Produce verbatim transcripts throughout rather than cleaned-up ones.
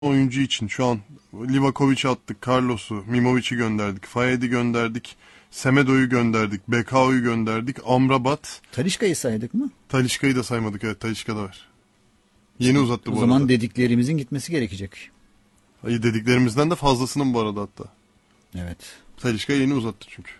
oyuncu için şu an Livakovic'i attık, Carlos'u, Mimovic'i gönderdik, Fayed'i gönderdik, Semedo'yu gönderdik, Bekao'yu gönderdik, Amrabat. Talisca'yı saydık mı? Talisca'yı da saymadık, evet, Talisca da var. Yeni uzattı bu O arada. zaman dediklerimizin gitmesi gerekecek. Hayır, dediklerimizden de fazlasının bu arada hatta. Evet. Talisca yeni uzattı çünkü.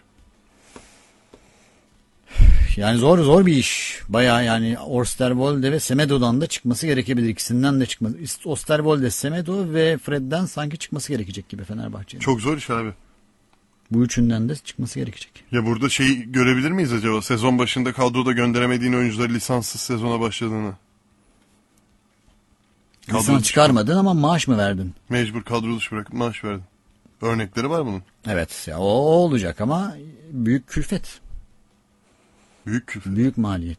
Yani zor zor bir iş. Bayağı yani Osterwolde ve Semedo'dan da çıkması gerekebilir. İkisinden de çıkması. Osterwolde, Semedo ve Fred'den sanki çıkması gerekecek gibi Fenerbahçe'nin. Çok zor iş abi. Bu üçünden de çıkması gerekecek. Ya burada şey görebilir miyiz acaba? Sezon başında kadroda gönderemediğin oyuncuları lisanssız sezona başladığını. Lisans Kadro çıkarmadın ama maaş mı verdin? Mecbur kadro dışı bırakıp maaş verdin. Örnekleri var bunun. Evet ya o, o olacak ama büyük külfet. Büyük küfür. Büyük maliyet.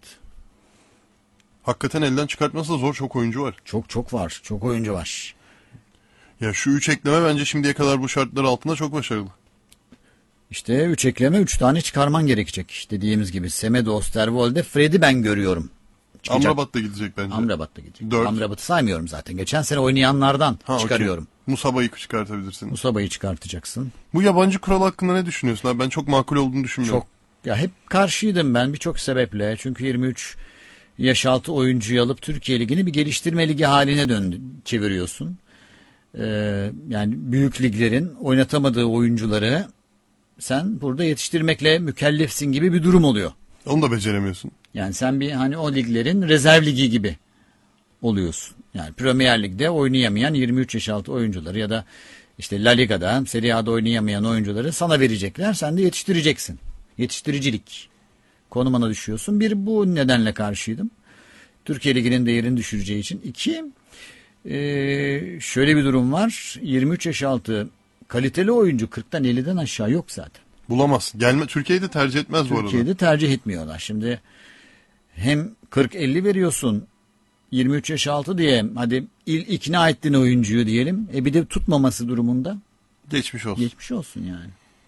Hakikaten elden çıkartması da zor, çok oyuncu var. Çok çok var. Çok oyuncu var. Ya şu üç ekleme bence şimdiye kadar bu şartlar altında çok başarılı. İşte üç ekleme üç tane çıkarman gerekecek. İşte dediğimiz gibi Semedo, Osterwolde, Fred'i ben görüyorum. Çıkacak. Amrabat da gidecek bence. Amrabat da gidecek. Dört. Amrabat'ı saymıyorum zaten. Geçen sene oynayanlardan Ha, çıkarıyorum. Okay. Musaba'yı çıkartabilirsin. Musaba'yı çıkartacaksın. Bu yabancı kural hakkında ne düşünüyorsun abi? Ben çok makul olduğunu düşünmüyorum. Çok ya hep karşıydım ben birçok sebeple. Çünkü yirmi üç yaş altı oyuncuyu alıp Türkiye Ligi'ni bir geliştirme ligi haline döndü, çeviriyorsun. Ee, yani büyük liglerin oynatamadığı oyuncuları sen burada yetiştirmekle mükellefsin gibi bir durum oluyor. Onu da beceremiyorsun. Yani sen bir hani o liglerin rezerv ligi gibi oluyorsun. Yani Premier Lig'de oynayamayan yirmi üç yaş altı oyuncuları ya da işte La Liga'da, Serie A'da oynayamayan oyuncuları sana verecekler. Sen de yetiştireceksin. Yetiştiricilik konumuna düşüyorsun. Bir, bu nedenle karşıydım. Türkiye Ligi'nin değerini düşüreceği için. İki, ee, şöyle bir durum var. yirmi üç yaş altı kaliteli oyuncu kırktan elliden aşağı yok zaten. Bulamaz. Gelme, Türkiye'yi de tercih etmez bu arada. Türkiye'de tercih etmiyorlar. Şimdi hem kırk elli veriyorsun yirmi üç yaş altı diye, hadi il ikna ettin oyuncuyu diyelim. E bir de tutmaması durumunda Geçmiş olsun. geçmiş olsun yani.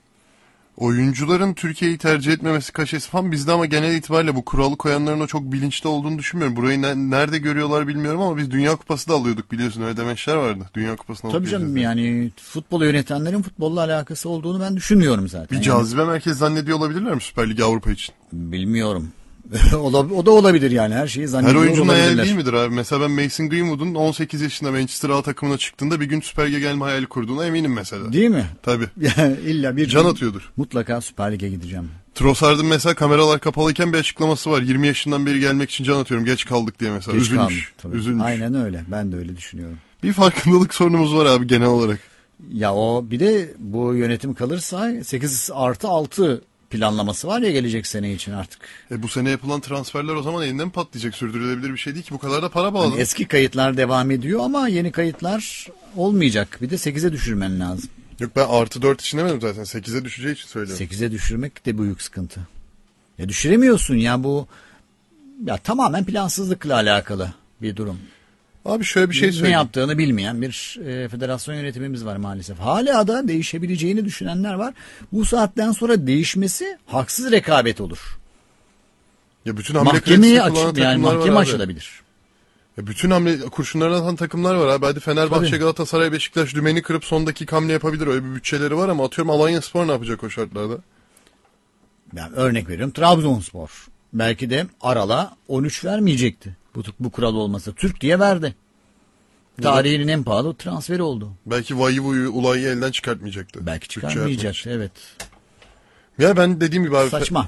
Oyuncuların Türkiye'yi tercih etmemesi kaşesi falan bizde, ama genel itibariyle bu kuralı koyanların o çok bilinçli olduğunu düşünmüyorum. Burayı ne, nerede görüyorlar bilmiyorum ama biz Dünya Kupası da alıyorduk, biliyorsun, öyle demeçler vardı. Dünya Kupası'na Tabii canım, yani futbolu yönetenlerin futbolla alakası olduğunu ben düşünmüyorum zaten. Bir yani. cazibe merkezi zannediyor olabilirler mi Süper Lig Avrupa için? Bilmiyorum. o, da, o da olabilir yani, her şeyi zannediyor Her oyuncunun hayali olabilirler. değil midir abi? Mesela ben Mason Greenwood'un on sekiz yaşında Manchester A takımına çıktığında bir gün Süper Lig'e gelme hayali kurduğuna eminim mesela. Değil mi? Tabii. Yani illa bir Can atıyordur. Mutlaka Süper Lig'e gideceğim. Trossard'ın mesela kameralar kapalıyken bir açıklaması var. yirmi yaşından beri gelmek için can atıyorum, geç kaldık diye mesela. Geç Üzülmüş. kalmış, tabii. Üzülmüş. Aynen öyle. Ben de öyle düşünüyorum. Bir farkındalık sorunumuz var abi genel olarak. Ya o bir de bu yönetim kalırsa sekiz artı altı planlaması var ya gelecek sene için artık. E bu sene yapılan transferler o zaman elinden patlayacak. Sürdürülebilir bir şey değil ki, bu kadar da para bağlı. Yani eski kayıtlar devam ediyor ama yeni kayıtlar olmayacak. Bir de sekize düşürmen lazım. Yok, ben artı dört için demedim zaten. sekize düşeceği için söylüyorum. sekize düşürmek de büyük sıkıntı. Ya düşüremiyorsun ya, bu ya tamamen plansızlıkla alakalı bir durum. Abi şöyle bir şey Ne söyleyeyim. yaptığını bilmeyen bir e, federasyon yönetimimiz var maalesef. Hala da değişebileceğini düşünenler var. Bu saatten sonra değişmesi haksız rekabet olur. Ya bütün hamle Mahkemeye kredisi kullanan aç, yani takımlar mahkeme var abi. açılabilir. Ya bütün hamle kurşunlarını atan takımlar var abi. Hadi Fenerbahçe, Tabii. Galatasaray, Beşiktaş dümeni kırıp son dakika hamle yapabilir. Öyle bir bütçeleri var ama atıyorum Alanyaspor ne yapacak o şartlarda? Yani örnek veriyorum, Trabzonspor. Belki de Aral'a on üç vermeyecekti. Bu, bu kural olmasa. Türk diye verdi. Tarihinin en pahalı transferi oldu. Belki Vayivu'yu, Ulay'ı elden çıkartmayacaktı. Belki Bütçe yapmak çıkarmayacaktı, için. evet. Ya ben dediğim gibi abi. Saçma.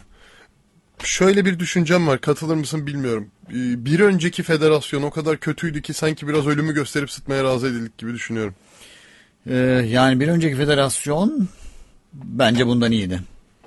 Şöyle bir düşüncem var, katılır mısın bilmiyorum. Ee, Bir önceki federasyon o kadar kötüydü ki sanki biraz ölümü gösterip sıtmaya razı edildik gibi düşünüyorum. Ee, yani bir önceki federasyon bence bundan iyiydi.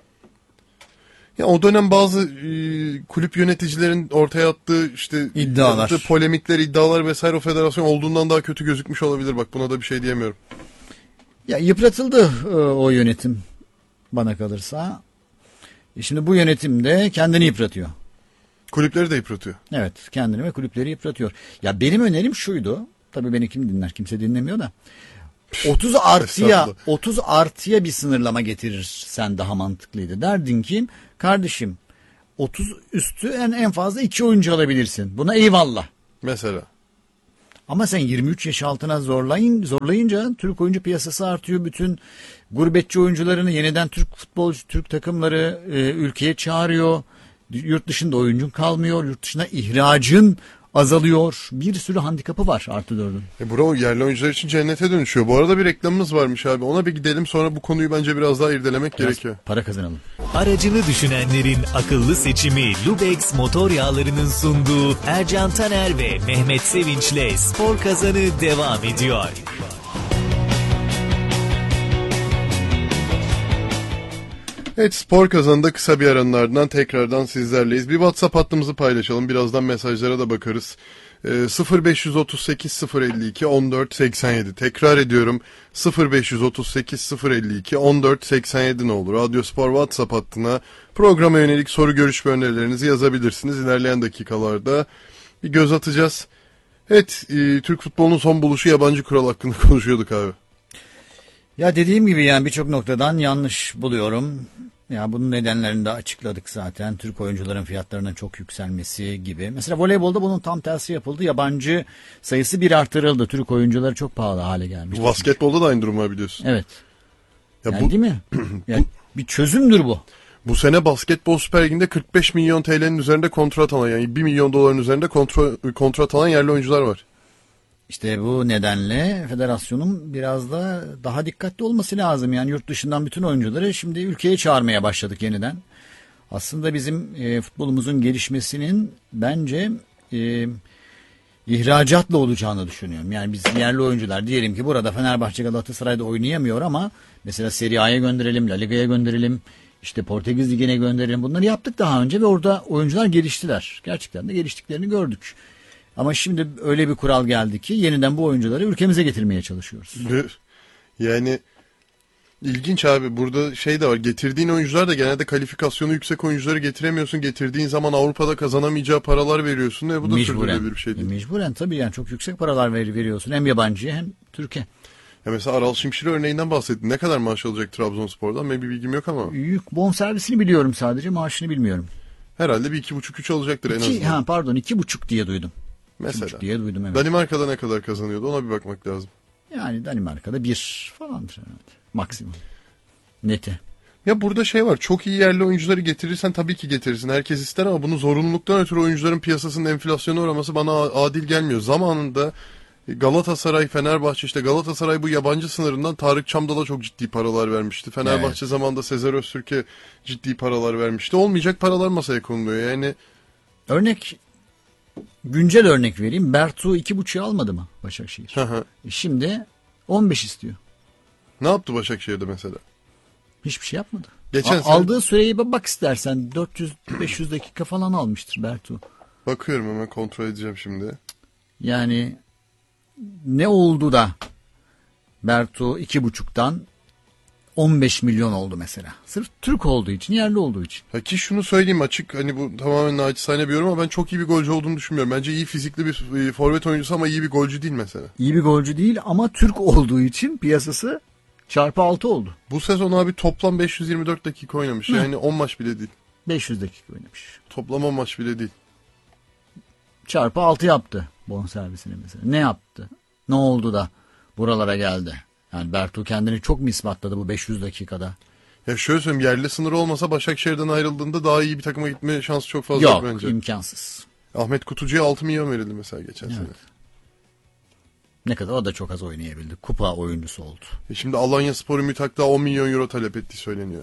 Ya o dönem bazı e, kulüp yöneticilerin ortaya attığı işte İddialar. yaptığı polemikler, iddialar vesaire o federasyon olduğundan daha kötü gözükmüş olabilir. Bak, buna da bir şey diyemiyorum. Ya yıpratıldı e, o yönetim bana kalırsa. E şimdi bu yönetim de kendini yıpratıyor. Kulüpleri de yıpratıyor. Evet, kendini ve kulüpleri yıpratıyor. Ya benim önerim şuydu. Tabii beni kim dinler? Kimse dinlemiyor da. otuz artıya Estağfurullah. otuz artıya bir sınırlama getirirsen daha mantıklıydı. Derdin ki kardeşim otuz üstü en en fazla iki oyuncu alabilirsin. Buna eyvallah. Mesela. Ama sen yirmi üç yaş altına zorlayın, zorlayınca Türk oyuncu piyasası artıyor. Bütün gurbetçi oyuncularını yeniden Türk futbolcu, Türk takımları e, ülkeye çağırıyor. Yurt dışında oyuncun kalmıyor. Yurt dışına ihracın azalıyor. Bir sürü handikapı var artı dördün. E bura yerli oyuncular için cennete dönüşüyor. Bu arada bir reklamımız varmış abi. Ona bir gidelim, sonra bu konuyu bence biraz daha irdelemek Biraz gerekiyor. para kazanalım. Aracını düşünenlerin akıllı seçimi Lubex motor yağlarının sunduğu Ercan Taner ve Mehmet Sevinç'le Spor Kazanı devam ediyor. Evet, Spor Kazan'da kısa bir aranın ardından tekrardan sizlerleyiz. Bir WhatsApp hattımızı paylaşalım. Birazdan mesajlara da bakarız. E, sıfır beş otuz sekiz sıfır elli iki on dört seksen yedi. Tekrar ediyorum. sıfır beş otuz sekiz sıfır elli iki on dört seksen yedi ne olur. Radyo Spor WhatsApp hattına programa yönelik soru, görüş ve önerilerinizi yazabilirsiniz. İlerleyen dakikalarda bir göz atacağız. Evet, e, Türk futbolunun son buluşu yabancı kural hakkında konuşuyorduk abi. Ya dediğim gibi yani birçok noktadan yanlış buluyorum. Ya bunun nedenlerini de açıkladık zaten. Türk oyuncuların fiyatlarının çok yükselmesi gibi. Mesela voleybolda bunun tam tersi yapıldı. Yabancı sayısı bir artırıldı. Türk oyuncuları çok pahalı hale gelmiş. Bu basketbolda da aynı durum var biliyorsun. Evet. Ya Yani bu, değil mi? Yani bir çözümdür bu. bu sene basketbol Süper Ligi'nde kırk beş milyon T L'nin üzerinde kontrat alan, yani bir milyon doların üzerinde kontra, kontrat alan yerli oyuncular var. İşte bu nedenle federasyonun biraz da daha dikkatli olması lazım. Yani yurt dışından bütün oyuncuları şimdi ülkeye çağırmaya başladık yeniden. Aslında bizim e, futbolumuzun gelişmesinin bence e, ihracatla olacağını düşünüyorum. Yani biz yerli oyuncular diyelim ki burada Fenerbahçe, Galatasaray'da oynayamıyor ama mesela Serie A'ya gönderelim, La Liga'ya gönderelim, işte Portekiz Ligi'ne gönderelim. Bunları yaptık daha önce ve orada oyuncular geliştiler. Gerçekten de geliştiklerini gördük. Ama şimdi öyle bir kural geldi ki yeniden bu oyuncuları ülkemize getirmeye çalışıyoruz. Yani ilginç abi, burada şey de var, getirdiğin oyuncular da genelde kalifikasyonu yüksek oyuncuları getiremiyorsun. Getirdiğin zaman Avrupa'da kazanamayacağı paralar veriyorsun. E bu da sürdürülebilir bir şey değil. Mecburen tabii, yani çok yüksek paralar ver, veriyorsun hem yabancıya hem Türkiye. Ya mesela Aral Şimşir'i örneğinden bahsettin. Ne kadar maaş alacak Trabzonspor'dan? Benim bir bilgim yok ama. Yük bonservisini biliyorum sadece, maaşını bilmiyorum. Herhalde bir iki buçuk üç alacaktır en İki, azından. ha, pardon iki buçuk diye duydum. Mesela. İki buçuk diye duydum, evet. Danimarka'da ne kadar kazanıyordu, ona bir bakmak lazım. Yani Danimarka'da bir falandır herhalde. Maksimum. Neti. Ya burada şey var, çok iyi yerli oyuncuları getirirsen tabii ki getirirsin. Herkes ister ama bunu zorunluluktan ötürü oyuncuların piyasasının enflasyona uğraması bana adil gelmiyor. Zamanında Galatasaray, Fenerbahçe, işte Galatasaray bu yabancı sınırından Tarık Çamdal'a çok ciddi paralar vermişti. Fenerbahçe Evet. zamanında Sezer Öztürk'e ciddi paralar vermişti. Olmayacak paralar masaya konuluyor. Yani Örnek, güncel örnek vereyim. Bertu iki buçuğu almadı mı Başakşehir? hı hı. E Şimdi on beş istiyor. Ne yaptı Başakşehir'de mesela? Hiçbir şey yapmadı. Geçen A- sene- Aldığı süreye bir bak istersen, dört yüz beş yüz dakika falan almıştır Bertu. Bakıyorum, hemen kontrol edeceğim şimdi. Yani ne oldu da Bertu iki buçuktan on beş milyon oldu mesela. Sırf Türk olduğu için, yerli olduğu için. Ha ki şunu söyleyeyim açık, hani bu tamamen naçizane bir yorum ama ben çok iyi bir golcü olduğunu düşünmüyorum. Bence iyi fizikli bir e, forvet oyuncusu ama iyi bir golcü değil mesela. İyi bir golcü değil ama Türk olduğu için piyasası çarpı altı oldu. Bu sezon abi toplam beş yüz yirmi dört dakika oynamış. Hı. Yani on maç bile değil. beş yüz dakika oynamış. Toplam on maç bile değil. Çarpı altı yaptı bonservisini mesela. Ne yaptı? Ne oldu da buralara geldi? Yani Bertu kendini çok mu ispatladı bu beş yüz dakikada? Ya şöyle söyleyeyim, yerli sınırı olmasa Başakşehir'den ayrıldığında daha iyi bir takıma gitme şansı çok fazla Yok, bence. imkansız. Ahmet Kutucu'ya altı milyon verildi mesela geçen Evet. sene. Ne kadar, o da çok az oynayabildi. Kupa oyuncusu oldu. E şimdi Alanya Spor'u Mütak'ta on milyon euro talep ettiği söyleniyor.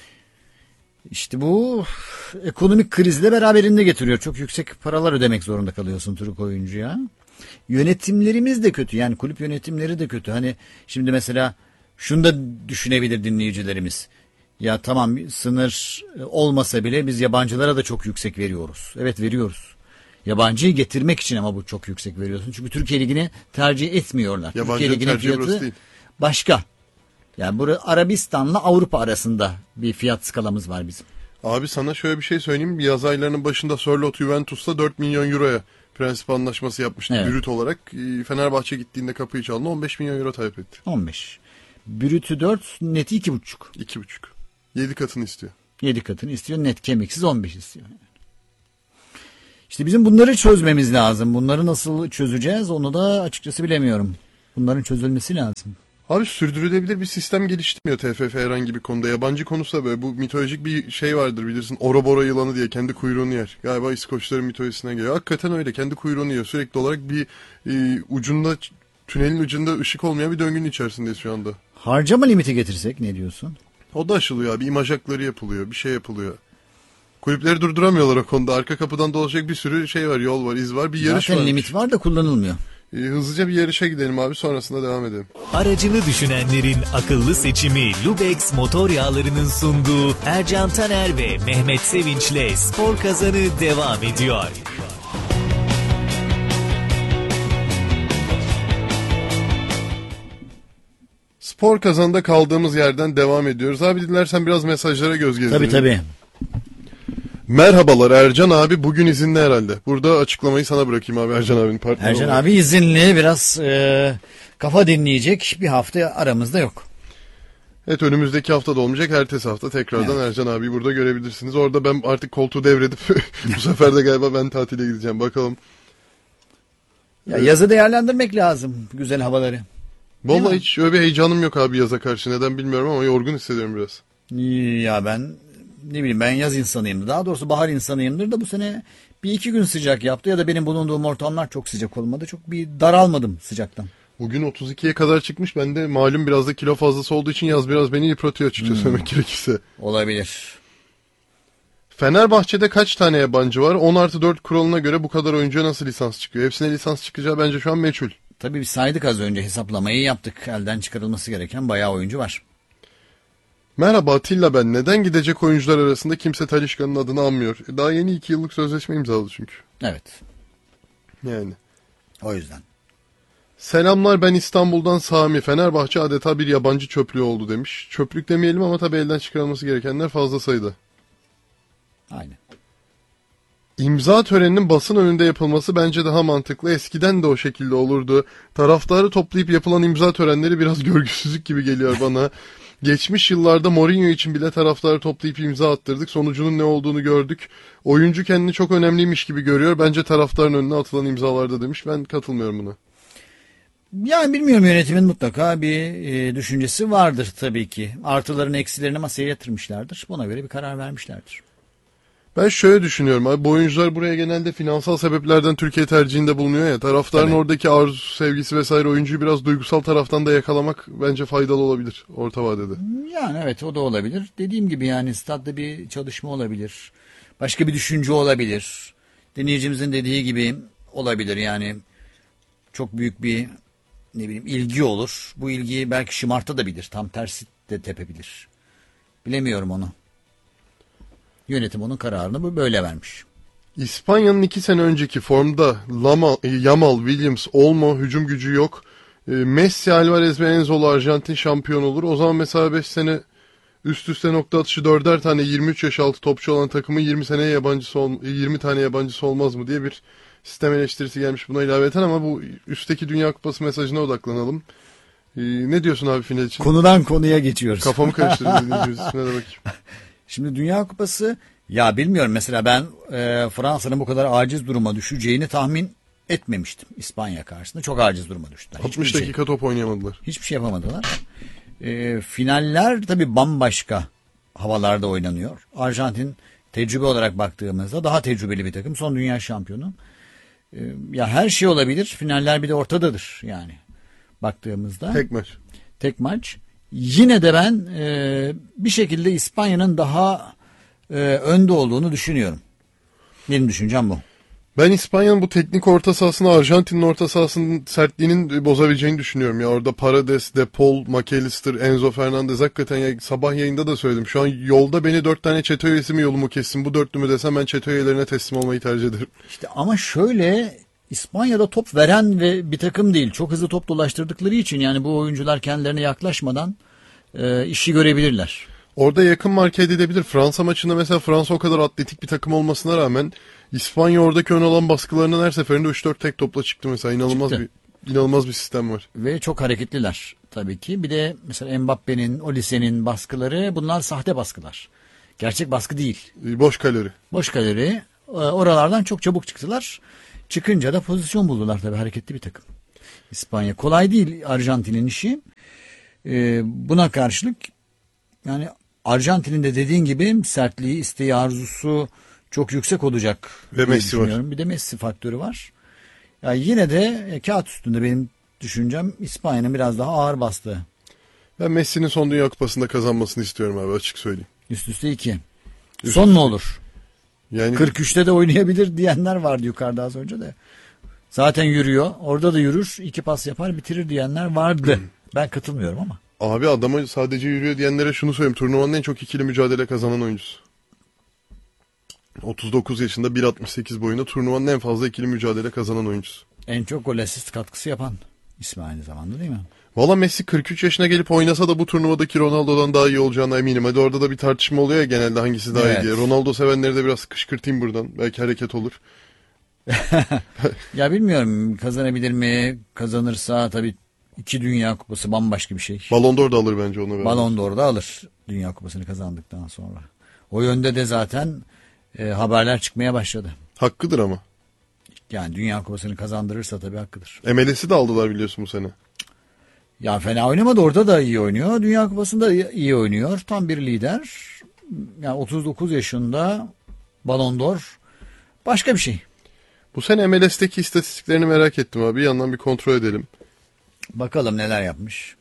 İşte bu ekonomik krizle beraberinde getiriyor. Çok yüksek paralar ödemek zorunda kalıyorsun Türk oyuncuya. Yönetimlerimiz de kötü. Yani kulüp yönetimleri de kötü. Hani şimdi mesela şunu da düşünebilir dinleyicilerimiz. Ya tamam, sınır olmasa bile biz yabancılara da çok yüksek veriyoruz. Evet, veriyoruz. Yabancıyı getirmek için ama bu çok yüksek veriyorsun. Çünkü Türkiye Ligi'ni tercih etmiyorlar. Türkiye Yabancının Ligi'nin tercihi burası fiyatı değil. başka. Yani burada Arabistan'la Avrupa arasında bir fiyat skalamız var bizim. Abi sana şöyle bir şey söyleyeyim. Yaz aylarının başında Sörloth Juventus'ta dört milyon euroya prensip anlaşması yapmıştı. Evet. Brüt olarak. E, Fenerbahçe gittiğinde kapıyı çaldı. on beş milyon euro talep etti. on beş. Brütü dört, neti iki buçuk. iki buçuk. yedi katını istiyor. yedi katını istiyor, net kemiksiz on beş istiyor. İşte bizim bunları çözmemiz lazım. Bunları nasıl çözeceğiz onu da açıkçası bilemiyorum. Bunların çözülmesi lazım. Abi sürdürülebilir bir sistem geliştirmiyor T F F herhangi bir konuda. Yabancı konusu da böyle. Bu mitolojik bir şey vardır bilirsin. Oroboro yılanı diye kendi kuyruğunu yer. Galiba İskoçların mitolojisine geliyor. Hakikaten öyle. Kendi kuyruğunu yiyor. Sürekli olarak bir e, ucunda, tünelin ucunda ışık olmayan bir döngünün içerisindeyiz şu anda. Harcama limiti getirsek ne diyorsun? O da aşılıyor abi. İmaj hakları yapılıyor. Bir şey yapılıyor. Kulüpleri durduramıyorlar o konuda. Arka kapıdan dolaşacak bir sürü şey var. Yol var, iz var. Bir yarış var. Zaten limit var da kullanılmıyor. E, hızlıca bir yarışa gidelim abi. Sonrasında devam edelim. Aracını düşünenlerin akıllı seçimi Lubex motor yağlarının sunduğu Ercan Taner ve Mehmet Sevinç'le Spor Kazanı devam ediyor. Spor Kazan'da kaldığımız yerden devam ediyoruz. Abi dilersen biraz mesajlara göz gezdirelim. Tabii tabii. Merhabalar Ercan abi, bugün izinli herhalde. Burada açıklamayı sana bırakayım abi, Ercan abinin partneri Ercan olarak. abi izinli, biraz e, kafa dinleyecek, bir hafta aramızda yok. Evet, önümüzdeki hafta da olmayacak, ertesi hafta tekrardan Evet. Ercan abi burada görebilirsiniz. Orada ben artık koltuğu devredip bu sefer de galiba ben tatile gideceğim, bakalım. Ya yazı değerlendirmek lazım, güzel havaları. Vallahi mi? hiç öyle bir heyecanım yok abi yaza karşı, neden bilmiyorum ama yorgun hissediyorum biraz. Ya ben ne bileyim, ben yaz insanıyımdır. Daha doğrusu bahar insanıyımdır da bu sene bir iki gün sıcak yaptı ya da benim bulunduğum ortamlar çok sıcak olmadı. Çok bir daralmadım sıcaktan. Bugün otuz ikiye kadar çıkmış, ben de malum biraz da kilo fazlası olduğu için yaz biraz beni yıpratıyor açıkçası Hmm. söylemek gerekirse. Olabilir. Fenerbahçe'de kaç tane yabancı var? on artı dört kuralına göre bu kadar oyuncuya nasıl lisans çıkıyor? Hepsine lisans çıkacağı bence şu an meçhul. Tabii biz saydık az önce, hesaplamayı yaptık. Elden çıkarılması gereken bayağı oyuncu var. Merhaba Atilla ben. Neden gidecek oyuncular arasında kimse Talisca'nın adını anmıyor? E, Daha yeni iki yıllık sözleşme imzaladı çünkü. Evet, Yani. o yüzden. Selamlar, ben İstanbul'dan Sami. Fenerbahçe adeta bir yabancı çöplüğü oldu demiş. Çöplük demeyelim ama tabii elden çıkarılması gerekenler fazla sayıda. Aynen. İmza töreninin basın önünde yapılması bence daha mantıklı. Eskiden de o şekilde olurdu. Taraftarı toplayıp yapılan imza törenleri biraz görgüsüzlük gibi geliyor bana. Geçmiş yıllarda Mourinho için bile taraftarı toplayıp imza attırdık. Sonucunun ne olduğunu gördük. Oyuncu kendini çok önemliymiş gibi görüyor. Bence taraftarın önüne atılan imzalarda demiş. Ben katılmıyorum buna. Yani bilmiyorum, yönetimin mutlaka bir e, düşüncesi vardır tabii ki. Artılarını eksilerini masaya yatırmışlardır. Buna göre bir karar vermişlerdir. Ben şöyle düşünüyorum abi. Bu oyuncular buraya genelde finansal sebeplerden Türkiye tercihinde bulunuyor ya. Taraftarın Tabii. oradaki arzu, sevgisi vesaire oyuncuyu biraz duygusal taraftan da yakalamak bence faydalı olabilir orta vadede. Yani evet, o da olabilir. Dediğim gibi yani statta bir çalışma olabilir. Başka bir düşünce olabilir. Dinleyicimizin dediği gibi olabilir yani. Çok büyük bir ne bileyim ilgi olur. Bu ilgiyi belki şımartabilir. Tam tersi de tepebilir. Bilemiyorum onu. Yönetim onun kararını bu böyle vermiş. İspanya'nın iki sene önceki formda Lama, Yamal, Williams, Olmo hücum gücü yok. E, Messi, Alvarez ve Enzo'lu Arjantin şampiyon olur. O zaman mesela beş sene üst üste nokta atışı dörder tane yirmi üç yaş altı topçu olan takımın yirmi seneye yabancısı ol, yirmi tane yabancısı olmaz mı diye bir sistem eleştirisi gelmiş buna ilaveten, ama bu üstteki Dünya Kupası mesajına odaklanalım. E, ne diyorsun abi final için? Konudan konuya geçiyoruz. Kafamı karıştırdı dinleyicimiz üstüne de bakayım. Şimdi Dünya Kupası, ya bilmiyorum, mesela ben e, Fransa'nın bu kadar aciz duruma düşeceğini tahmin etmemiştim. İspanya karşısında çok aciz duruma düştüler. Hiçbir altmış şey- dakika top oynayamadılar. Hiçbir şey yapamadılar. E, finaller tabii bambaşka havalarda oynanıyor. Arjantin tecrübe olarak baktığımızda daha tecrübeli bir takım. Son dünya şampiyonu. E, ya her şey olabilir. Finaller bir de ortadadır yani. Baktığımızda. Tek maç. Tek maç. Yine de ben e, bir şekilde İspanya'nın daha e, önde olduğunu düşünüyorum. Benim düşüncem bu. Ben İspanya'nın bu teknik orta sahasını Arjantin'in orta sahasının sertliğinin bozabileceğini düşünüyorum. Ya orada Paredes, De Paul, McAllister, Enzo Fernandez, hakikaten ya, sabah yayında da söyledim. Şu an yolda beni dört tane çete üyesi mi yolumu kessin, bu dörtlü mü desem ben çete üyelerine teslim olmayı tercih ederim. İşte ama şöyle, İspanya'da top veren ve bir takım değil. Çok hızlı top dolaştırdıkları için yani bu oyuncular kendilerine yaklaşmadan e, işi görebilirler. Orada yakın marke edilebilir. Fransa maçında mesela Fransa o kadar atletik bir takım olmasına rağmen İspanya oradaki ön alan baskılarının her seferinde üç dört tek topla çıktı mesela. İnanılmaz Çıktı. bir inanılmaz bir sistem var. Ve çok hareketliler tabii ki. Bir de mesela Mbappe'nin, Olise'nin baskıları, bunlar sahte baskılar. Gerçek baskı değil. Boş kalori. Boş kalori. e, oralardan çok çabuk çıktılar. Çıkınca da pozisyon buldular tabii, hareketli bir takım. İspanya kolay değil Arjantin'in işi. E, buna karşılık yani Arjantin'in de dediğin gibi sertliği, isteği, arzusu çok yüksek olacak. Ve diye Messi var. düşünüyorum. Bir de Messi faktörü var. Yani yine de e, kağıt üstünde benim düşüncem İspanya'nın biraz daha ağır bastığı. Ben Messi'nin son Dünya Kupası'nda kazanmasını istiyorum abi, açık söyleyeyim. Üst üste iki. Son mu olur? Yani kırk üçte de oynayabilir diyenler vardı yukarıda az önce de. Zaten yürüyor. Orada da yürür. iki pas yapar bitirir diyenler vardı. Ben katılmıyorum ama. abi adama sadece yürüyor diyenlere şunu söyleyeyim. Turnuvanın en çok ikili mücadele kazanan oyuncusu. otuz dokuz yaşında bir altmış sekiz boyunda turnuvanın en fazla ikili mücadele kazanan oyuncusu. En çok gol asist katkısı yapan ismi aynı zamanda değil mi? Valla Messi kırk üç yaşına gelip oynasa da bu turnuvadaki Ronaldo'dan daha iyi olacağına eminim. Hadi orada da bir tartışma oluyor ya genelde hangisi daha Evet. iyi diye. Ronaldo sevenleri de biraz kışkırtayım buradan. Belki hareket olur. Ya bilmiyorum, kazanabilir mi? Kazanırsa tabii iki Dünya Kupası bambaşka bir şey. Ballon d'Or da alır bence onu. beraber. Ballon d'Or da alır Dünya Kupası'nı kazandıktan sonra. O yönde de zaten e, haberler çıkmaya başladı. Hakkıdır ama. Yani Dünya Kupası'nı kazandırırsa tabii hakkıdır. M L S'i de aldılar biliyorsun bu sene. Ya fena oynamadı, orada da iyi oynuyor. Dünya Kupası'nda iyi oynuyor. Tam bir lider. Yani otuz dokuz yaşında Ballon d'Or başka bir şey. Bu sene M L S'teki istatistiklerini merak ettim abi. Bir yandan bir kontrol edelim. Bakalım neler yapmış.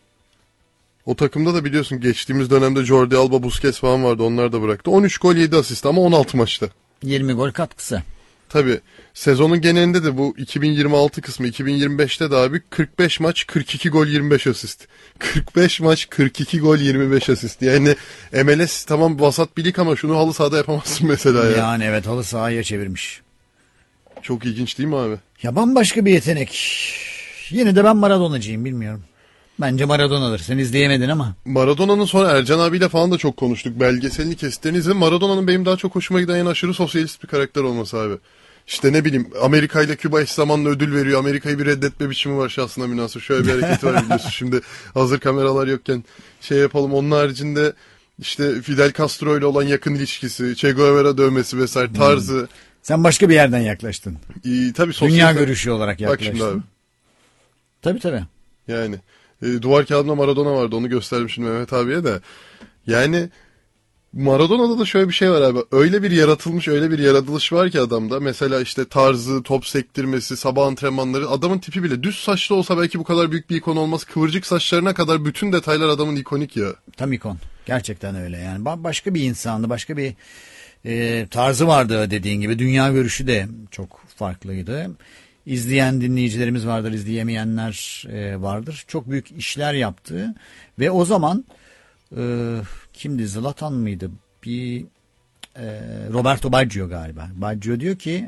O takımda da biliyorsun geçtiğimiz dönemde Jordi Alba, Busquets falan vardı. Onlar da bıraktı. on üç gol yedi asist ama on altı maçta. yirmi gol katkısı. Tabii sezonun genelinde de bu iki bin yirmi altı kısmı iki bin yirmi beşte de abi kırk beş maç kırk iki gol yirmi beş asist. kırk beş maç kırk iki gol yirmi beş asist. Yani M L S tamam vasat bir lig ama şunu halı sahada yapamazsın mesela ya. Yani evet, halı sahaya çevirmiş. Çok ilginç değil mi abi? Ya bambaşka bir yetenek. Yine de ben Maradona'cıyım, bilmiyorum. Bence Maradona'dır. Sen izleyemedin ama. Maradona'nın sonra Ercan abiyle falan da çok konuştuk. Belgeselini kesitlerini izledim. Maradona'nın benim daha çok hoşuma giden yan aşırı sosyalist bir karakter olması abi. İşte ne bileyim Amerika ile Küba eş zamanlı ödül veriyor. Amerika'yı bir reddetme biçimi var şahsına münhasır. Şöyle bir hareketi var biliyorsun. Şimdi hazır kameralar yokken şey yapalım. Onun haricinde işte Fidel Castro ile olan yakın ilişkisi, Che Guevara dövmesi vesaire tarzı. Hmm. Sen başka bir yerden yaklaştın. Ee, tabii sosyal... Dünya görüşü olarak Bak yaklaştın. şimdi abi. Tabii tabii. Yani e, duvar kağıdında Maradona vardı, onu gösterdim şimdi Mehmet abiye de. Yani Maradona'da da şöyle bir şey var abi. Öyle bir yaratılmış, öyle bir yaratılış var ki adamda. Mesela işte tarzı, top sektirmesi, sabah antrenmanları. Adamın tipi bile düz saçlı olsa belki bu kadar büyük bir ikon olmaz. Kıvırcık saçlarına kadar bütün detaylar adamın ikonik ya. Tam ikon. Gerçekten öyle yani. Ba- Başka bir insandı, başka bir e, tarzı vardı dediğin gibi. Dünya görüşü de çok farklıydı. İzleyen dinleyicilerimiz vardır, izleyemeyenler e, vardır. Çok büyük işler yaptı ve o zaman e, kimdi, Zlatan mıydı? Bir e, Roberto Baggio galiba. Baggio diyor ki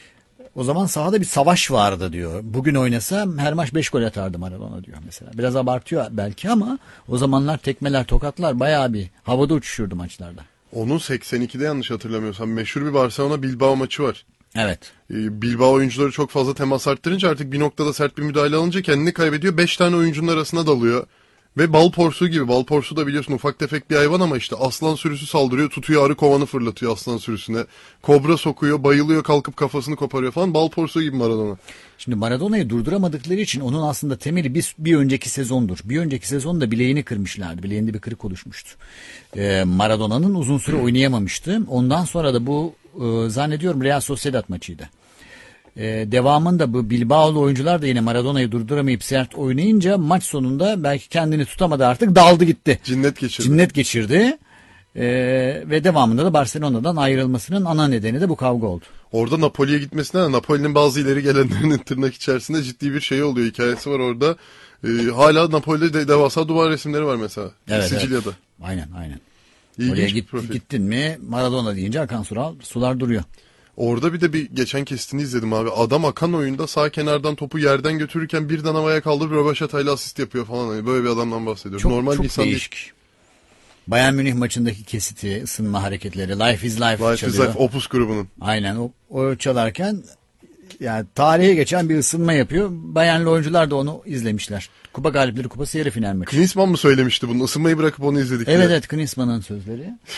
o zaman sahada bir savaş vardı diyor. Bugün oynasa her maç beş gol atardı Maradona diyor mesela. Biraz abartıyor belki ama o zamanlar tekmeler, tokatlar bayağı bir havada uçuşurdu maçlarda. Onun seksen ikide yanlış hatırlamıyorsam meşhur bir Barcelona Bilbao maçı var. Evet. Bilbao oyuncuları çok fazla temas arttırınca artık bir noktada sert bir müdahale alınca kendini kaybediyor. beş tane oyuncunun arasına dalıyor. Ve bal porsuğu gibi. Bal porsuğu da biliyorsun ufak tefek bir hayvan ama işte aslan sürüsü saldırıyor. Tutuyor arı kovanı fırlatıyor aslan sürüsüne. Kobra sokuyor, bayılıyor, kalkıp kafasını koparıyor falan. Bal porsuğu gibi Maradona. Şimdi Maradona'yı durduramadıkları için onun aslında temeli bir, bir önceki sezondur. Bir önceki sezonda bileğini kırmışlardı. Bileğinde bir kırık oluşmuştu. Ee, Maradona'nın uzun süre oynayamamıştı. Ondan sonra da bu e, zannediyorum Real Sociedad maçıydı. Ee, devamında bu Bilbao'lu oyuncular da yine Maradona'yı durduramayıp sert oynayınca maç sonunda belki kendini tutamadı, artık daldı gitti. Cinnet geçirdi. Cinnet geçirdi. Ee, ve devamında da Barcelona'dan ayrılmasının ana nedeni de bu kavga oldu. Orada Napoli'ye gitmesine de Napoli'nin bazı ileri gelenlerinin tırnak içerisinde ciddi bir şey oluyor. Hikayesi var orada. Ee, hala Napoli'de de devasa duvar resimleri var mesela. Evet, Sicilya'da. evet. Aynen aynen. İlginç Oraya bir git, profil. gittin mi Maradona deyince akan sular, sular duruyor. Orada bir de bir geçen kestini izledim abi. Adam akan oyunda sağ kenardan topu yerden götürürken birden havaya kaldırıp rövaşatayla asist yapıyor falan. Hani böyle bir adamdan bahsediyorum. Çok, Normal çok bir insan değil. değişik. Bayern Münih maçındaki kesiti, ısınma hareketleri, Life is Life, Life is çalıyor. Life, Opus grubunun. Aynen o, o çalarken yani tarihe geçen bir ısınma yapıyor. Bayernli oyuncular da onu izlemişler. Kupa Galipleri Kupası yarı final maçı. Klinsmann mı söylemişti bunu? Isınmayı bırakıp onu izledik Evet diye. evet, Klinsmann'ın sözleri.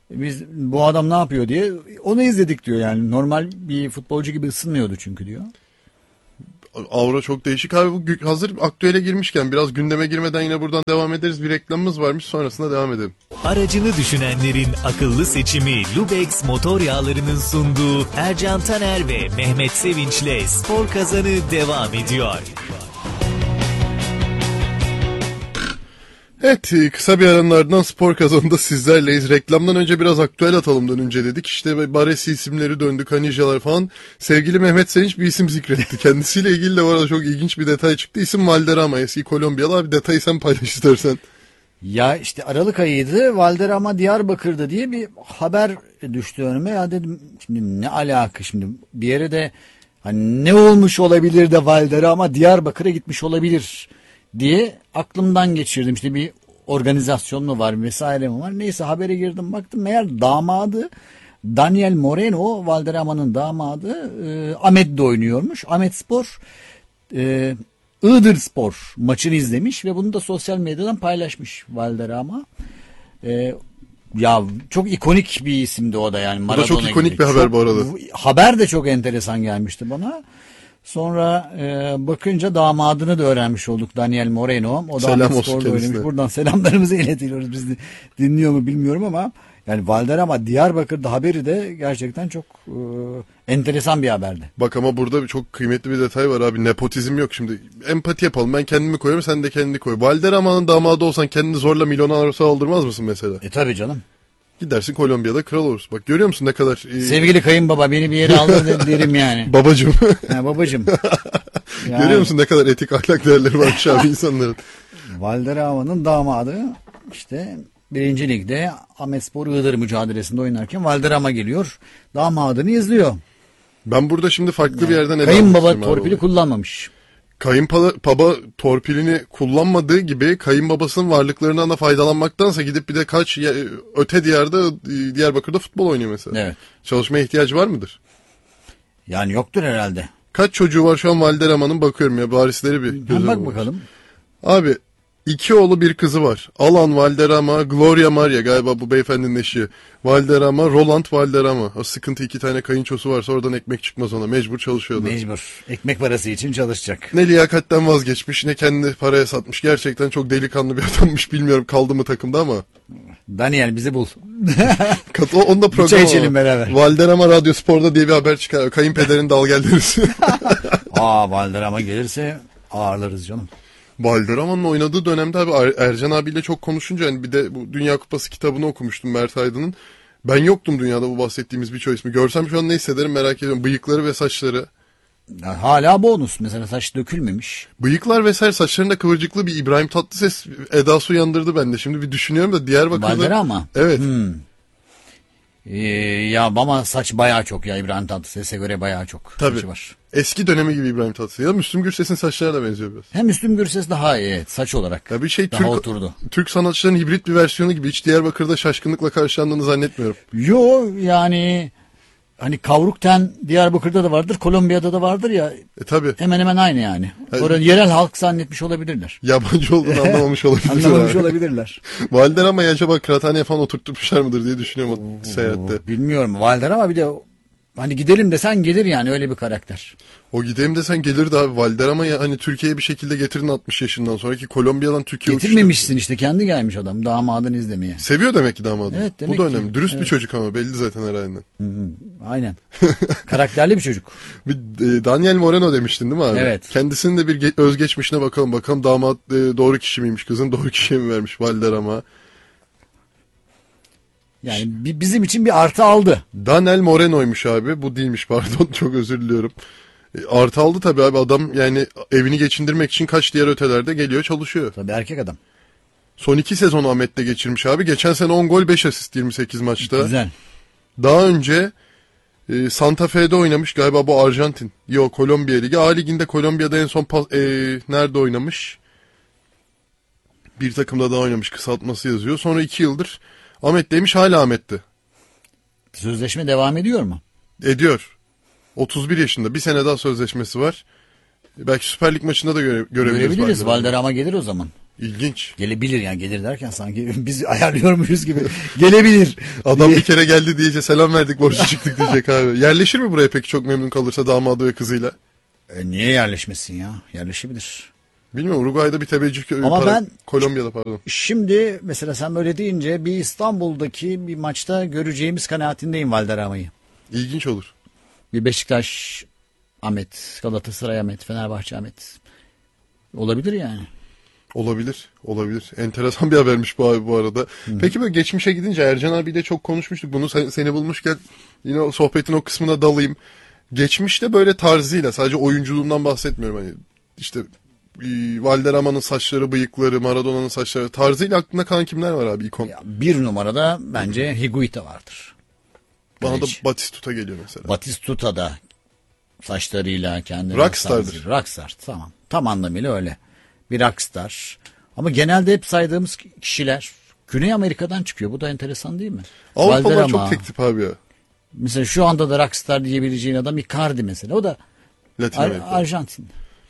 Biz bu adam ne yapıyor diye onu izledik diyor yani. Normal bir futbolcu gibi ısınmıyordu çünkü diyor. Avro çok değişik abi. Bu gü- hazır aktüele girmişken biraz gündeme girmeden yine buradan devam ederiz. Bir reklamımız varmış, sonrasında devam edelim. Aracını düşünenlerin akıllı seçimi Lubex Motor Yağları'nın sunduğu Ercan Taner ve Mehmet Sevinç'le Spor Kazanı devam ediyor. Evet, kısa bir aranın ardından spor kazanında sizlerleyiz. Reklamdan önce biraz aktüel atalımdan önce dedik. İşte Baresi isimleri döndü, Kanijalar falan. Sevgili Mehmet Sevinç bir isim zikretti. Kendisiyle ilgili de bu arada çok ilginç bir detay çıktı. İsim Valderrama, eski Kolombiyalı. Abi detayı sen paylaş istersen. Ya işte Aralık ayıydı. Valderrama Diyarbakır'da diye bir haber düştü önüme. Ya dedim şimdi ne alaka şimdi bir yere de hani ne olmuş olabilir de Valderrama Diyarbakır'a gitmiş olabilir diye aklımdan geçirdim. İşte bir organizasyon mu var vesaire mi var. Neyse habere girdim baktım meğer damadı Daniel Moreno, Valderrama'nın damadı e, Ahmet'de oynuyormuş. Ahmet Spor e, Iğdır Spor maçını izlemiş ve bunu da sosyal medyadan paylaşmış Valderrama. E, ya çok ikonik bir isimdi o da yani. Bu da çok Maradona ikonik gibi. bir haber Çok- bu arada. Haber de çok enteresan gelmişti bana. Sonra e, bakınca damadını da öğrenmiş olduk, Daniel Moreno. O da Selam Ahmet olsun Spor'da kendisine. oynamış. Buradan selamlarımızı iletiyoruz. Biz de, dinliyor mu bilmiyorum ama yani Valderrama Diyarbakır'da haberi de gerçekten çok e, enteresan bir haberdi. Bak ama burada çok kıymetli bir detay var abi. Nepotizm yok şimdi. Empati yapalım. Ben kendimi koyuyorum, sen de kendini koy. Valderrama'nın damadı olsan kendini zorla milyon arası aldırmaz mısın mesela? E tabi canım. Gidersin Kolombiya'da kral olursun. Bak görüyor musun ne kadar... e, Sevgili kayınbaba beni bir yere aldır de- derim yani. Babacım. Ha, babacım. Yani Görüyor musun ne kadar etik ahlak değerleri varmış abi insanların. Valderrama'nın damadı işte birinci ligde Ahmetspor Iğdır mücadelesinde oynarken Valderrama geliyor. Damadını izliyor. Ben burada şimdi farklı bir yerden ele almak Kayınbaba istiyorum abi torpili olayı. kullanmamış. Kayınbaba torpilini kullanmadığı gibi kayınbabasının varlıklarından da faydalanmaktansa gidip bir de kaç ya- öte diyarda e, Diyarbakır'da futbol oynuyor mesela. Evet. Çalışmaya ihtiyacı var mıdır? Yani yoktur herhalde. Kaç çocuğu var şu an Valderrama'nın, bakıyorum ya barisleri bir Ha, göze bak vurmuş. bakalım. Abi iki oğlu bir kızı var. Alan Valderrama, Gloria Maria galiba bu beyefendinin eşi. Valderrama, Roland Valderrama. O sıkıntı, iki tane kayınçosu varsa oradan ekmek çıkmaz ona. Mecbur çalışıyordu. Mecbur. Ekmek parası için çalışacak. Ne liyakatten vazgeçmiş ne kendi paraya satmış. Gerçekten çok delikanlı bir adammış. Bilmiyorum kaldı mı takımda ama. Daniel bizi bul. Kat- o- Onun da Bir programı çay içelim var. beraber. Valderrama Radyo Spor'da diye bir haber çıkar. Kayınpederin dalgellerisi. Aa Valderrama gelirse ağırlarız canım. Valderrama'nın oynadığı dönemde abi Er- Ercan abiyle çok konuşunca hani bir de bu Dünya Kupası kitabını okumuştum Mert Aydın'ın. Ben yoktum dünyada bu bahsettiğimiz birçok ismi. Görsem şu an ne hissederim merak ediyorum. Bıyıkları ve saçları. Yani hala bonus. Mesela saç dökülmemiş. Bıyıklar vesaire saçlarında kıvırcıklı bir İbrahim Tatlıses edası uyandırdı bende. Şimdi bir düşünüyorum da Diyarbakır'da. Valderrama. Evet. Hmm. Ee, ya ama saç bayağı çok ya, İbrahim Tatlıses'e göre bayağı çok Tabii. saçı var. Eski dönemi gibi İbrahim Tatlıses. Ya Müslüm Gürses'in saçlarına da benziyor biraz. Hem Müslüm Gürses daha iyi, evet, saç olarak. Ya bir şey daha Türk, oturdu. Türk sanatçıların hibrit bir versiyonu gibi. Hiç Diyarbakır'da şaşkınlıkla karşılandığını zannetmiyorum. Yo yani hani kavruk ten Diyarbakır'da da vardır, Kolombiya'da da vardır ya, E tabi. hemen hemen aynı yani. Evet. Orada yerel halk zannetmiş olabilirler. Yabancı olduğunu anlamamış olabilir. Anlamamış olabilirler. Valderrama'yı acaba kıraathaneye falan oturtmuşlar mıdır diye düşünüyorum o seyahatte. Bilmiyorum Valderrama, bir de hani gidelim desen gelir yani, öyle bir karakter. O gideyim desen gelirdi abi. Valderrama'yı hani Türkiye'ye bir şekilde getirin altmış yaşından sonraki Kolombiya'dan Türkiye'ye uçuştu. Getirmemişsin işte, kendi gelmiş adam damadını izlemeye. Seviyor demek ki damadı. Evet, Bu demek da ki. önemli. Dürüst bir Evet. çocuk ama belli zaten herhalde. Hı hı, aynen. Karakterli bir çocuk. Bir, e, Daniel Moreno demiştin değil mi abi? Evet. Kendisinin de bir ge- özgeçmişine bakalım. Bakalım damat e, doğru kişi miymiş, kızın doğru kişiye mi vermiş Valderrama? Yani bi- bizim için bir artı aldı. Daniel Moreno'ymuş abi. Bu değilmiş pardon. Çok özür diliyorum. E, artı aldı tabii abi. Adam yani evini geçindirmek için kaç diğer ötelerde geliyor çalışıyor. Tabii erkek adam. Son iki sezonu Ahmet'te geçirmiş abi. Geçen sene on gol beş asist yirmi sekiz maçta. Güzel. Daha önce e, Santa Fe'de oynamış galiba, bu Arjantin. Yok, Kolombiya Ligi. A Ligi'nde Kolombiya'da en son pas, e, nerede oynamış? Bir takımda daha oynamış, kısaltması yazıyor. Sonra iki yıldır Ahmet'teymiş, hala Ahmet'te. Sözleşme devam ediyor mu? Ediyor. otuz bir yaşında. Bir sene daha sözleşmesi var. Belki Süper Lig maçında da göre, görebiliriz. Görebiliriz. Valderrama'yı. Valderrama gelir o zaman. İlginç. Gelebilir yani, gelir derken sanki biz ayarlıyor muyuz gibi. Gelebilir. Adam bir kere geldi diyece selam verdik borcu çıktık diyecek abi. Yerleşir mi buraya peki çok memnun kalırsa damadı ve kızıyla? E, niye yerleşmesin ya? Yerleşebilir. Bilmiyorum, Uruguay'da bir tebeccüh kö- Ama para- ben- Kolombiya'da pardon. Şimdi mesela sen böyle deyince bir İstanbul'daki bir maçta göreceğimiz kanaatindeyim Valderrama'yı. İlginç olur. Bir Beşiktaş Ahmet, Galatasaray Ahmet, Fenerbahçe Ahmet. Olabilir yani. Olabilir, olabilir. Enteresan bir habermiş bu abi bu arada. Peki böyle geçmişe gidince Ercan abiyle çok konuşmuştuk. Bunu sen- seni bulmuşken yine o sohbetin o kısmına dalayım. Geçmişte böyle tarzıyla, sadece oyunculuğundan bahsetmiyorum. Hani işte e, Valderrama'nın saçları, bıyıkları, Maradona'nın saçları tarzıyla aklında kalan kimler var abi ikon? Ya bir numarada bence Higuita vardır. Bana da Kaleci. Batistuta geliyor mesela. Batistuta da saçlarıyla kendine Rockstar'dır. tarzı- Rockstar, tamam. Tam anlamıyla öyle. Bir rockstar. Ama genelde hep saydığımız kişiler Güney Amerika'dan çıkıyor. Bu da enteresan değil mi? Avrupalılar Valderrama. çok tek tip abi ya. Mesela şu anda da rockstar diyebileceğin adam Icardi mesela. O da Latin Ar- Amerika. Arjantin.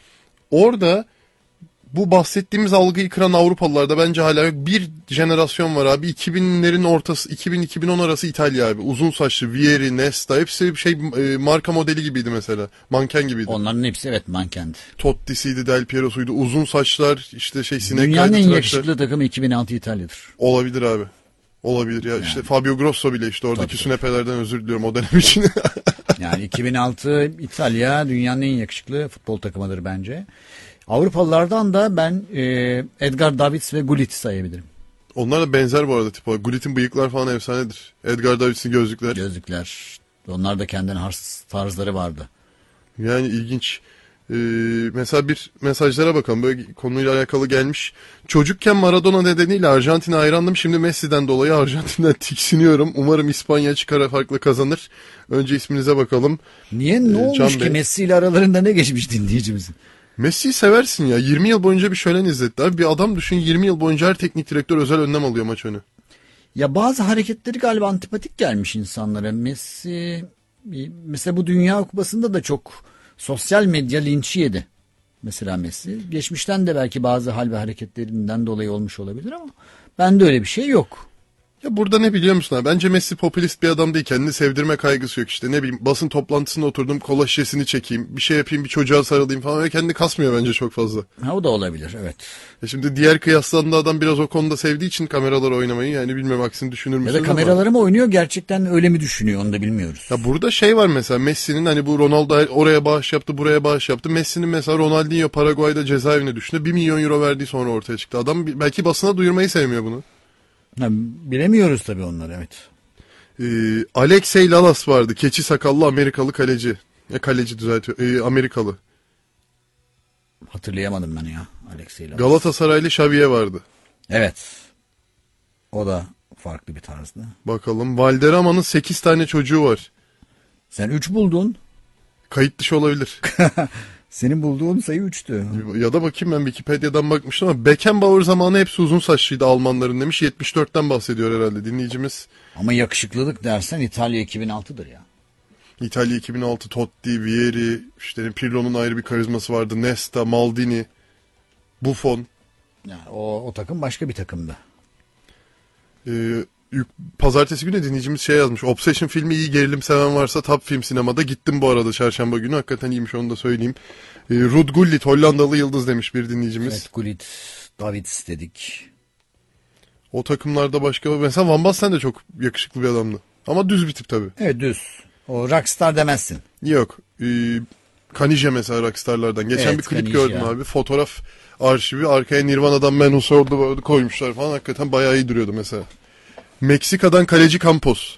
Orada bu bahsettiğimiz algıyı kıran Avrupalılarda bence hala yok. Bir jenerasyon var abi. iki binlerin ortası, iki bin iki bin on arası İtalya abi. Uzun saçlı, Vieri, Nesta hepsi şey e, marka modeli gibiydi mesela. Manken gibiydi. Onların hepsi evet mankendi. Totti'siydi, Del Piero'suydu. Uzun saçlar, işte şey sinek Dünyanın kaydı en tıraşlar. yakışıklı takımı iki bin altı İtalya'dır. Olabilir abi. Olabilir ya. İşte Fabio Grosso bile işte oradaki Tabii, tabii. sünepelerden özür diliyorum o dönem için. Yani iki bin altı İtalya dünyanın en yakışıklı futbol takımıdır bence. Avrupalılardan da ben e, Edgar Davids ve Gullit'i sayabilirim. Onlar da benzer bu arada tip olarak. Gullit'in bıyıklar falan efsanedir. Edgar Davids'in gözlükler. Gözlükler. Onlar da kendine has tarzları vardı. Yani ilginç. Ee, mesela bir mesajlara bakalım. Böyle konuyla alakalı gelmiş. Çocukken Maradona nedeniyle Arjantin'e hayrandım. Şimdi Messi'den dolayı Arjantin'den tiksiniyorum. Umarım İspanya çıkara farklı kazanır. Önce isminize bakalım. Niye? Ne Ee, olmuş Can ki Bey. Messi ile aralarında ne geçmiş dinleyicimizin? Messi'yi seversin ya. yirmi yıl boyunca bir şölen izletti. Abi bir adam düşün, yirmi yıl boyunca her teknik direktör özel önlem alıyor maç önü. Ya bazı hareketleri galiba antipatik gelmiş insanlara. Messi mesela bu Dünya Kupası'nda da çok sosyal medya linçi yedi. Mesela Messi. Geçmişten de belki bazı hal ve hareketlerinden dolayı olmuş olabilir ama bende öyle bir şey yok. Ya burada ne biliyor musun abi? Bence Messi popülist bir adam değil. Kendini sevdirme kaygısı yok işte. Ne bileyim basın toplantısında oturdum, kola şişesini çekeyim. Bir şey yapayım, bir çocuğa sarılayım falan. Ve kendini kasmıyor bence çok fazla. Ha, o da olabilir, evet. E şimdi diğer kıyaslarında adam biraz o konuda sevdiği için kameralara oynamayı, yani bilmiyorum aksini düşünür Ya müsünüz da ama. kameraları mı oynuyor, gerçekten öyle mi düşünüyor, onu da bilmiyoruz. Ya burada şey var mesela, Messi'nin hani bu Ronaldo oraya bağış yaptı, buraya bağış yaptı. Messi'nin mesela Ronaldinho Paraguay'da cezaevine düştü. bir milyon euro verdiği sonra ortaya çıktı. Adam belki basına duyurmayı sevmiyor bunu. Ha, bilemiyoruz tabii onları, evet. Ee, Alexey Lalas vardı. Keçi sakallı Amerikalı kaleci. Ya kaleci düzeltiyor. Ee, Amerikalı. Hatırlayamadım ben ya Alexey Lalas. Galatasaraylı Xavier vardı. Evet. O da farklı bir tarzdı. Bakalım. Valderrama'nın sekiz tane çocuğu var. Sen üç buldun. Kayıt dışı olabilir. Senin bulduğun sayı üçtü. Ya da bakayım, ben Wikipedia'dan bakmıştım ama Beckenbauer zamanı hepsi uzun saçlıydı Almanların demiş. yetmiş dörtten bahsediyor herhalde dinleyicimiz. Ama yakışıklılık dersen İtalya iki bin altıdır ya. İtalya iki bin altı, Totti, Vieri, işte Pirlo'nun ayrı bir karizması vardı. Nesta, Maldini, Buffon. Yani o, o takım başka bir takımdı. Ee, yük- Pazartesi günü dinleyicimiz şey yazmış. Obsession filmi iyi, gerilim seven varsa Top Film Sinema'da. Gittim bu arada çarşamba günü. Hakikaten iyiymiş, onu da söyleyeyim. Ee, Ruud Gullit Hollandalı yıldız demiş bir dinleyicimiz. Evet, Gullit, Davids dedik. O takımlarda başka, mesela Van Basten de çok yakışıklı bir adamdı. Ama düz bir tip tabii. Evet, düz. O rockstar demezsin. Yok. Ee, Kanije mesela rockstarlardan. Geçen Evet, bir klip Kanije. gördüm abi. Fotoğraf arşivi. Arkaya Nirvana'dan Man Who Sold the World'u koymuşlar falan. Hakikaten bayağı iyi duruyordu mesela. Meksika'dan kaleci Campos.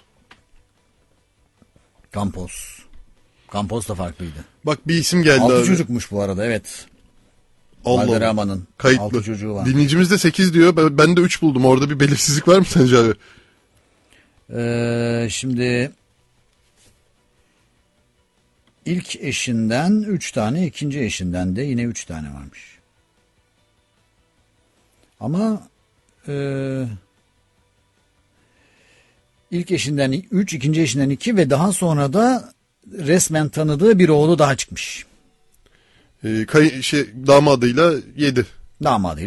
Campos. Campos da farklıydı. Bak bir isim geldi Altı abi. çocukmuş bu arada, evet. Allah Allah. Valderrama'nın Kayıtlı. altı çocuğu var. Dinleyicimiz de sekiz diyor. Ben, ben de üç buldum. Orada bir belirsizlik var mı sence abi? Ee, şimdi ilk eşinden üç tane, ikinci eşinden de yine üç tane varmış. Ama e, ilk eşinden üç, ikinci eşinden iki ve daha sonra da resmen tanıdığı bir oğlu daha çıkmış. Ee, kay- şey, damadıyla yedi. Damadıyla yedi.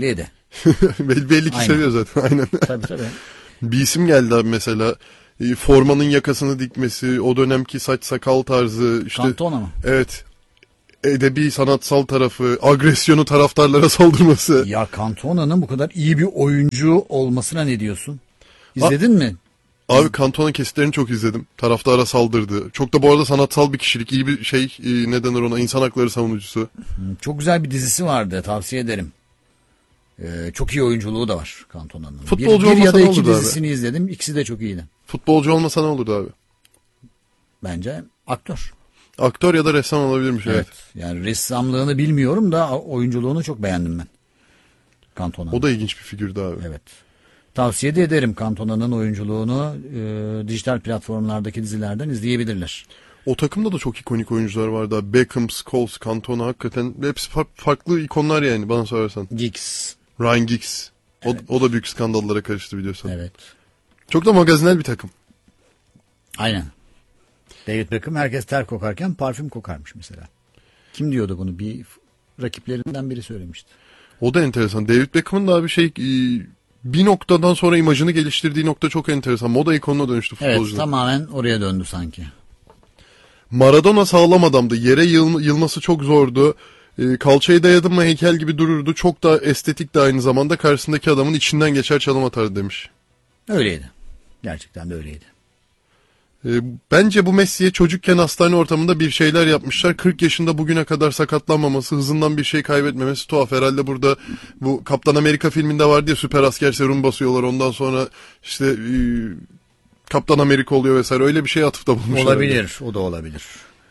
belli, belli ki Aynen. seviyor zaten. Aynen. Tabii tabii. Bir isim geldi abi mesela. E, Formanın yakasını dikmesi, o dönemki saç sakal tarzı, işte Cantona mı? evet, edebi sanatsal tarafı, agresyonu, taraftarlara saldırması. Ya Cantona'nın bu kadar iyi bir oyuncu olmasına ne diyorsun? İzledin mi? Abi Cantona'nın kesitlerini çok izledim. Taraftara saldırdı. Çok da bu arada sanatsal bir kişilik, iyi bir şey, e, ne denir ona, insan hakları savunucusu. Çok güzel bir dizisi vardı, tavsiye ederim. Ee, çok iyi oyunculuğu da var Cantona'nın. Futbolcu bir, bir ya olmasa da ne iki olurdu abi? dizisini izledim. İkisi de çok iyiydi. Futbolcu olmasa ne olurdu abi? Bence aktör. Aktör ya da ressam olabilirmiş, evet. Evet. Yani ressamlığını bilmiyorum da oyunculuğunu çok beğendim ben. Cantona'nın. O da ilginç bir figürdü abi. Evet. Tavsiye de ederim Cantona'nın oyunculuğunu e, dijital platformlardaki dizilerden izleyebilirler. O takımda da çok ikonik oyuncular vardı abi. Beckham, Scholes, Cantona, hakikaten hepsi fa- farklı ikonlar yani bana sorarsan. Giggs. Ryan Giggs. O, Evet. o da büyük skandallara karıştı biliyorsun. Evet. Çok da magazinel bir takım. Aynen. David Beckham herkes ter kokarken parfüm kokarmış mesela. Kim diyordu bunu? Bir rakiplerinden biri söylemişti. O da enteresan. David Beckham'ın da bir şey e, bir noktadan sonra imajını geliştirdiği nokta çok enteresan. Moda ikonuna dönüştü Evet, futbolcuda. tamamen oraya döndü sanki. Maradona sağlam adamdı. Yere yıl, yılması çok zordu. E, kalçayı dayadı mı heykel gibi dururdu. Çok da estetik de aynı zamanda. Karşısındaki adamın içinden geçer çalım atardı demiş. Öyleydi. Gerçekten de öyleydi. E, bence bu Messi'ye çocukken hastane ortamında bir şeyler yapmışlar. kırk yaşında bugüne kadar sakatlanmaması, hızından bir şey kaybetmemesi tuhaf. Herhalde burada bu Kaptan Amerika filminde vardı ya, süper asker serum basıyorlar. Ondan sonra işte e, Kaptan Amerika oluyor vesaire. Öyle bir şey atıfta bulmuşlar. Olabilir. O da olabilir.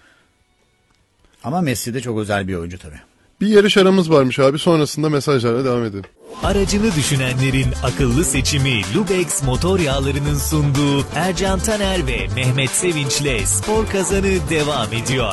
Ama Messi de çok özel bir oyuncu tabii. Bir yarış aramız varmış abi. Sonrasında mesajlarla devam edelim. Aracını düşünenlerin akıllı seçimi Lubex motor yağlarının sunduğu Ercan Taner ve Mehmet Sevinç'le Spor Kazanı devam ediyor.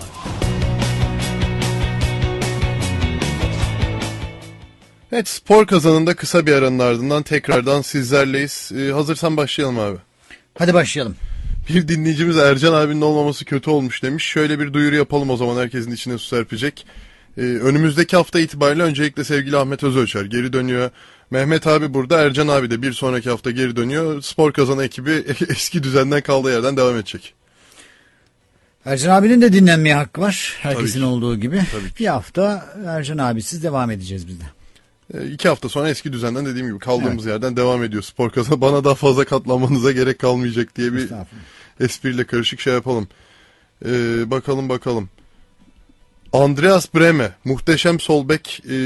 Evet, spor kazanında kısa bir aranın ardından tekrardan sizlerleyiz. Ee, hazırsan başlayalım abi. Hadi başlayalım. Bir dinleyicimiz Ercan abinin olmaması kötü olmuş demiş. Şöyle bir duyuru yapalım o zaman, herkesin içine su serpecek. Ee, önümüzdeki hafta itibariyle öncelikle sevgili Ahmet Özölçer geri dönüyor. Mehmet abi burada, Ercan abi de bir sonraki hafta geri dönüyor. Spor Kazanı ekibi eski düzenden kaldığı yerden devam edecek. Ercan abinin de dinlenmeye hakkı var. Herkesin ki. olduğu gibi. Tabii ki. Bir hafta Ercan abisiz devam edeceğiz biz de. Ee, iki hafta sonra eski düzenden dediğim gibi kaldığımız yerden devam ediyor Spor Kazanı. Bana daha fazla katlanmanıza gerek kalmayacak diye bir Estağfurullah. espriyle karışık şey yapalım. Ee, bakalım bakalım. Andreas Brehme, muhteşem sol bek, e,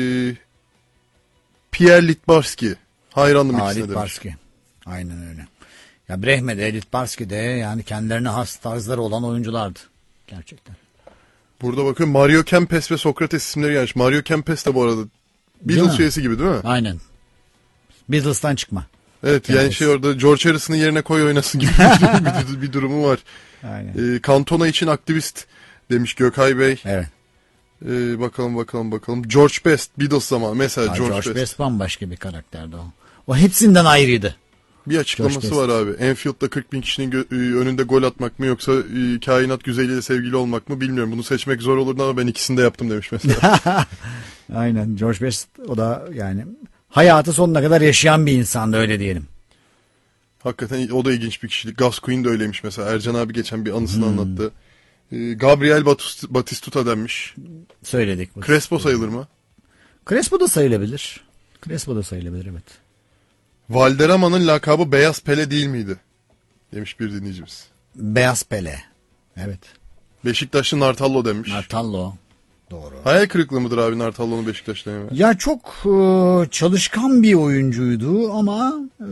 Pierre Littbarski. Hayranım ikisine Halit demiş. Barski. Aynen öyle. Ya Brehme de Littbarski de yani kendilerine has tarzları olan oyunculardı. Gerçekten. Burada bakıyorum, Mario Kempes ve Sokrates isimleri gelmiş. Mario Kempes de bu arada Değil Beatles mi? üyesi gibi değil mi? Aynen. Beatles'tan çıkma. Evet, yani Kempes. şey orada George Harrison'ın yerine koy oynasın gibi bir, bir, bir durumu var. Aynen. E, Cantona için aktivist demiş Gökay Bey. Evet. E, bakalım bakalım bakalım. George Best, Beatles zamanı mesela Ha, George, George Best. Best bambaşka bir karakterdi o. O hepsinden ayrıydı. Bir açıklaması George var abi. Enfield'da kırk bin kişinin gö- e, önünde gol atmak mı, yoksa e, kainat güzeliyle sevgili olmak mı bilmiyorum. Bunu seçmek zor olurdu ama ben ikisini de yaptım demiş mesela. Aynen. George Best o da yani hayatı sonuna kadar yaşayan bir insandı, öyle diyelim. Hakikaten o da ilginç bir kişilik. Gascoigne de öyleymiş mesela. Ercan abi geçen bir anısını anlattı. E, Gabriel Batist- Batistuta denmiş. Söyledik. Crespo sayılır mı? Crespo da sayılabilir. Crespo da sayılabilir, evet. Valderrama'nın lakabı Beyaz Pele değil miydi? Demiş bir dinleyicimiz. Beyaz Pele. Evet. Beşiktaşlı Nartallo demiş. Nartallo. Doğru. Hayal kırıklığı mıdır abi Nartallo'nun Beşiktaş'ta yeme? Ya çok e, çalışkan bir oyuncuydu ama e,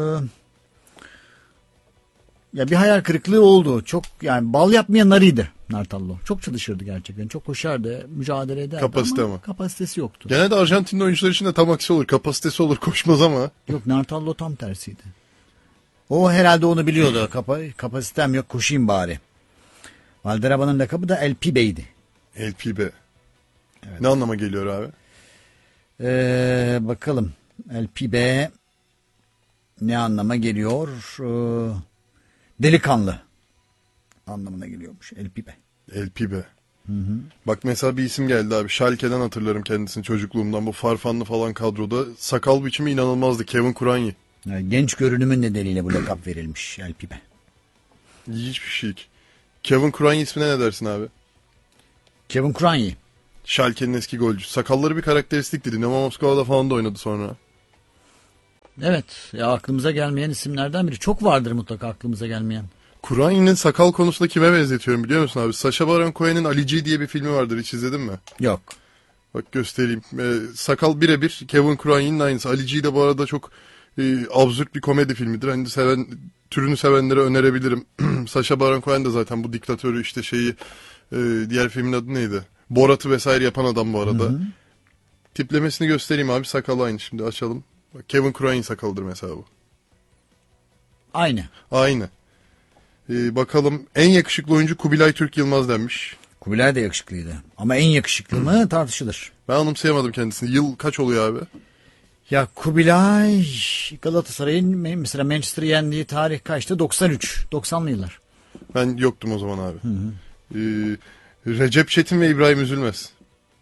ya bir hayal kırıklığı oldu. Çok yani bal yapmayan arıydı Nartallo. Çok çalışırdı gerçekten. Çok koşardı, mücadele ederdi Kapasite ama ama. kapasitesi yoktu. Genelde Arjantinli oyuncular için de tam aksi olur. Kapasitesi olur, koşmaz ama. Yok, Nartallo tam tersiydi. O herhalde onu biliyordu. Kapa, kapasitem yok, koşayım bari. Valderrama'nın lakabı da El Pibe'ydi. El Pibe. Ne anlama geliyor abi? Ee, bakalım. El Pibe ne anlama geliyor? Ee, delikanlı anlamına geliyormuş El Pibe. El Pibe. Bak mesela bir isim geldi abi. Schalke'den hatırlarım kendisini çocukluğumdan. Bu Farfanlı falan kadroda. Sakal biçimi inanılmazdı. Kevin Kuranyi. Yani genç görünümün nedeniyle bu lakap verilmiş El Pibe. İlginç bir şey. Kevin Kuranyi ismine ne dersin abi? Kevin Kuranyi. Schalke'nin eski golcüsü. Sakalları bir karakteristikti. Dinamo Moskova'da falan da oynadı sonra. Evet. Ya aklımıza gelmeyen isimlerden biri. Çok vardır mutlaka aklımıza gelmeyen. Kuranyi'nin sakal konusunda kime benzetiyorum biliyor musun abi? Sacha Baron Cohen'in Ali G diye bir filmi vardır. Hiç izledin mi? Yok. Bak göstereyim. Ee, sakal birebir Kevin Kuranyi'nin aynısı. Ali G de bu arada çok e, absürt bir komedi filmidir. Hani seven türünü sevenlere önerebilirim. Sacha Baron Cohen de zaten bu diktatörü işte şeyi e, diğer filmin adı neydi? Borat'ı vesaire yapan adam bu arada. Hı hı. Tiplemesini göstereyim abi. Sakal aynı. Şimdi açalım. Bak, Kevin Kuranyi sakalıdır mesela bu. Aynı. Aynı. Ee, bakalım en yakışıklı oyuncu Kubilay Türk Yılmaz denmiş. Kubilay da yakışıklıydı. Ama en yakışıklı mı tartışılır. Ben anımsayamadım kendisini. Yıl kaç oluyor abi? Ya Kubilay Galatasaray'ın mesela Manchester'ı yendiği tarih kaçtı? doksan üç. doksanlı yıllar. Ben yoktum o zaman abi. Hı hı. Ee, Recep Çetin ve İbrahim Üzülmez.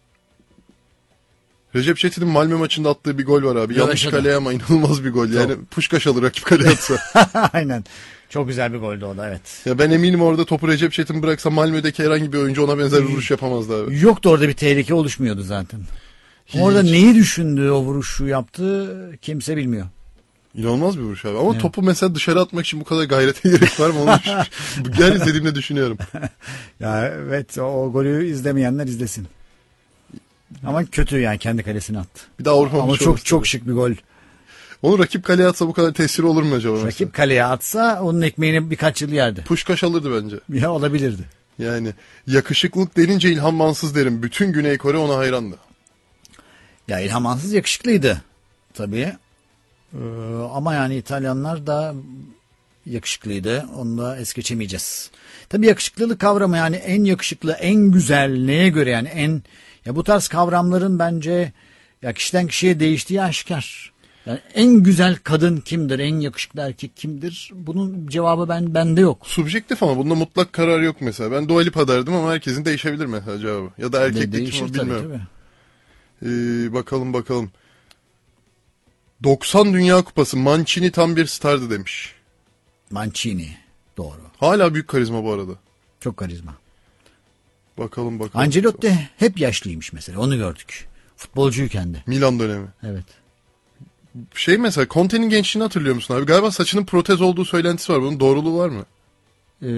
Recep Çetin'in Malmö maçında attığı bir gol var abi. Yanlış kaleye ama inanılmaz bir gol. Yani Puşkaş alır rakip kaleye atsa. Aynen. Çok güzel bir goldü o da, evet. Ya ben eminim orada topu Recep Çetin bıraksa Malmö'deki herhangi bir oyuncu ona benzer vuruş yapamazdı abi. Yoktu, orada bir tehlike oluşmuyordu zaten. Hiç. Orada neyi düşündü, o vuruşu yaptı kimse bilmiyor. İnanılmaz bir vuruş abi. Ama evet. Topu mesela dışarı atmak için bu kadar gayrete gerek var mı? Onu her izlediğimde düşünüyorum. Ya evet, o, o golü izlemeyenler izlesin. Ama kötü yani, kendi kalesine attı. Bir daha Avrupa Ama çok çok şık bir gol. Onu rakip kaleye atsa bu kadar tesiri olur mu acaba? Rakip mesela? kaleye atsa onun ekmeğini birkaç yıl yerdi. Puşkaş alırdı bence. Ya olabilirdi. Yani yakışıklılık denince İlhan Mansız derim. Bütün Güney Kore ona hayrandı. Ya İlhan Mansız yakışıklıydı tabii. Ee, ama yani İtalyanlar da yakışıklıydı. Onu da es geçemeyeceğiz. Tabii yakışıklılık kavramı, yani en yakışıklı, en güzel neye göre, yani en, ya bu tarz kavramların bence ya kişiden kişiye değiştiği aşikar. Yani en güzel kadın kimdir, en yakışıklı erkek kimdir? Bunun cevabı ben bende yok. Subjektif ama bunda mutlak karar yok mesela. Ben Dua Lipa derdim ama herkesin değişebilir mesela cevabı. Ya da erkek de kim o bilmiyorum. Tabii. Ee, bakalım bakalım. doksan Dünya Kupası, Mancini tam bir stardı demiş. Mancini, doğru. Hala büyük karizma bu arada. Çok karizma. Bakalım bakalım. Ancelotti hep yaşlıymış mesela, onu gördük. Futbolcuyken de. Milan dönemi. Evet. Şey mesela Conte'nin gençliğini hatırlıyor musun abi? Galiba saçının protez olduğu söylentisi var. Bunun doğruluğu var mı? Ee,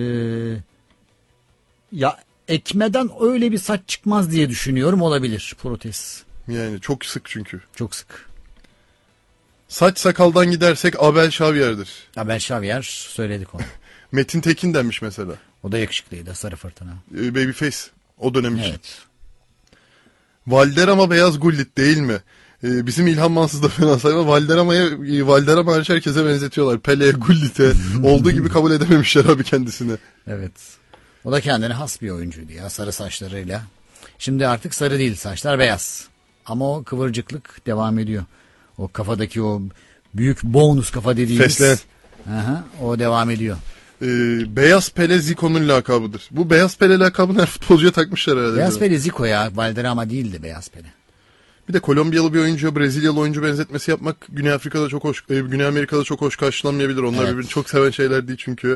ya ekmeden öyle bir saç çıkmaz diye düşünüyorum, olabilir protez. Yani çok sık çünkü. Çok sık. Saç sakaldan gidersek Abel Xavier'dir. Abel Xavier, söyledik onu. Metin Tekin denmiş mesela. O da yakışıklıydı, Sarı Fırtına. Ee, Babyface o dönem için. Evet. Valderrama beyaz gullit değil mi? Ee, bizim İlhan Mansız da fena sayma. Valderrama'ya, Valderrama hariç herkese benzetiyorlar. Pele'ye, Gullit'e olduğu gibi kabul edememişler abi kendisini. Evet. O da kendine has bir oyuncuydu ya, sarı saçlarıyla. Şimdi artık sarı değil, saçlar beyaz. Ama o kıvırcıklık devam ediyor. O kafadaki o büyük bonus kafa dediğimiz. Fesleğen. Aha, o devam ediyor. Ee, Beyaz Pele Zico'nun lakabıdır. Bu Beyaz Pele lakabını her futbolcuya takmışlar herhalde. Beyaz Pele Zico ya, Valderrama değildi Beyaz Pele. Bir de Kolombiyalı bir oyuncuya Brezilyalı oyuncu benzetmesi yapmak Güney Afrika'da çok hoş, e, Güney Amerika'da çok hoş karşılanmayabilir. Onlar evet. Birbirini çok seven şeyler değil çünkü.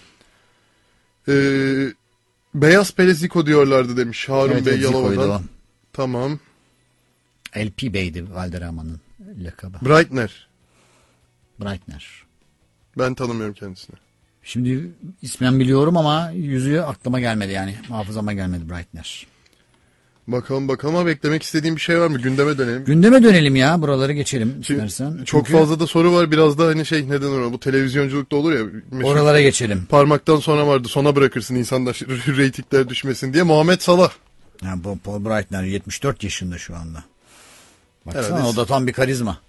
Ee, Beyaz Pele Zico diyorlardı demiş Harun evet, Bey Yalova'dan. o. Tamam. El Pibe'ydi Valderrama'nın lakabı. Breitner. Breitner. Ben tanımıyorum kendisini. Şimdi ismen biliyorum ama yüzü aklıma gelmedi, yani hafızama gelmedi Breitner. Bakalım bakalım ama beklemek istediğim bir şey var mı? Gündeme dönelim. Gündeme dönelim ya, buraları geçelim Şimdi, istersen. çok Çünkü fazla da soru var, biraz da hani şey neden olur bu televizyonculukta olur ya. Oralara geçelim. Parmaktan sonra vardı, sona bırakırsın insanlar reytingler düşmesin diye. Muhammed Salah. Yani Paul Breitner yetmiş dört yaşında şu anda. Baksana evet, o da tam bir karizma.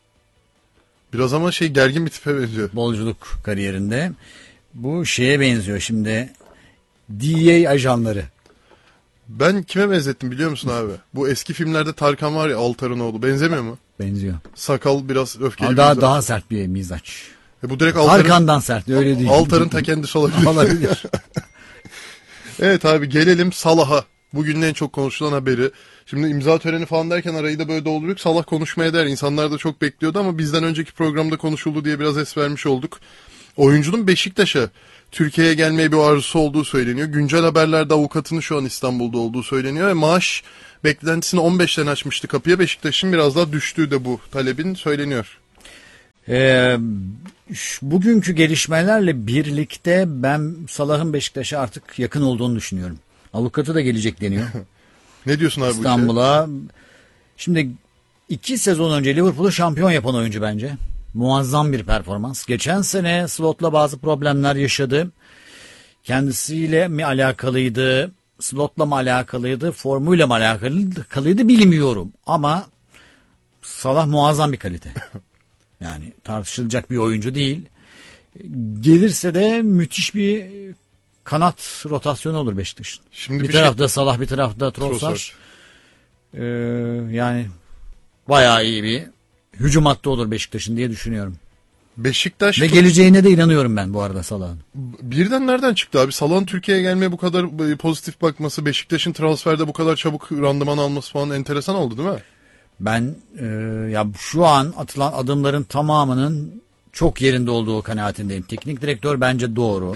Biraz ama şey gergin bir tipe benziyor. Bolculuk kariyerinde. Bu şeye benziyor şimdi. D E A ajanları. Ben kime benzettim biliyor musun abi? Bu eski filmlerde Tarkan var ya, Altar'ın oğlu. Benzemiyor mu? Benziyor. Sakal biraz öfkeli. Ama daha, daha sert bir mizaç. E bu direkt Altar'ın... Tarkan'dan sert, öyle değil. Altar'ın ta kendisi olabilir. Olabilir. Evet abi, gelelim Salah'a. Bugünün en çok konuşulan haberi. Şimdi imza töreni falan derken arayı da böyle doldurup Salah konuşmaya der. İnsanlar da çok bekliyordu ama bizden önceki programda konuşuldu diye biraz es vermiş olduk. Oyuncunun Beşiktaş'a Türkiye'ye gelmeye bir arzusu olduğu söyleniyor. Güncel haberlerde avukatının şu an İstanbul'da olduğu söyleniyor ve maaş beklentisini on beşten açmıştı kapıya. Beşiktaş'ın biraz daha düştüğü de bu talebin söyleniyor. Ee, şu- bugünkü gelişmelerle birlikte ben Salah'ın Beşiktaş'a artık yakın olduğunu düşünüyorum. Avukatı da gelecek deniyor Ne diyorsun abi bu işe? İstanbul'a. Şimdi iki sezon önce Liverpool'u şampiyon yapan oyuncu bence. Muazzam bir performans. Geçen sene slotla bazı problemler yaşadı. Kendisiyle mi alakalıydı, slotla mı alakalıydı, formuyla mı alakalıydı bilmiyorum. Ama Salah muazzam bir kalite. Yani tartışılacak bir oyuncu değil. Gelirse de müthiş bir kanat rotasyonu olur Beşiktaş'ın. Şimdi Bir, bir şey- tarafta Salah, bir tarafta Trossard. Trossard. Ee, yani bayağı iyi bir hücum hattı olur Beşiktaş'ın diye düşünüyorum. Beşiktaş Ve geleceğine de inanıyorum ben bu arada Salah'ın. birden nereden çıktı abi? Salah'ın Türkiye'ye gelmeye bu kadar e, pozitif bakması, Beşiktaş'ın transferde bu kadar çabuk randıman alması falan enteresan oldu değil mi? Ben e, ya şu an atılan adımların tamamının çok yerinde olduğu kanaatindeyim. Teknik direktör bence doğru.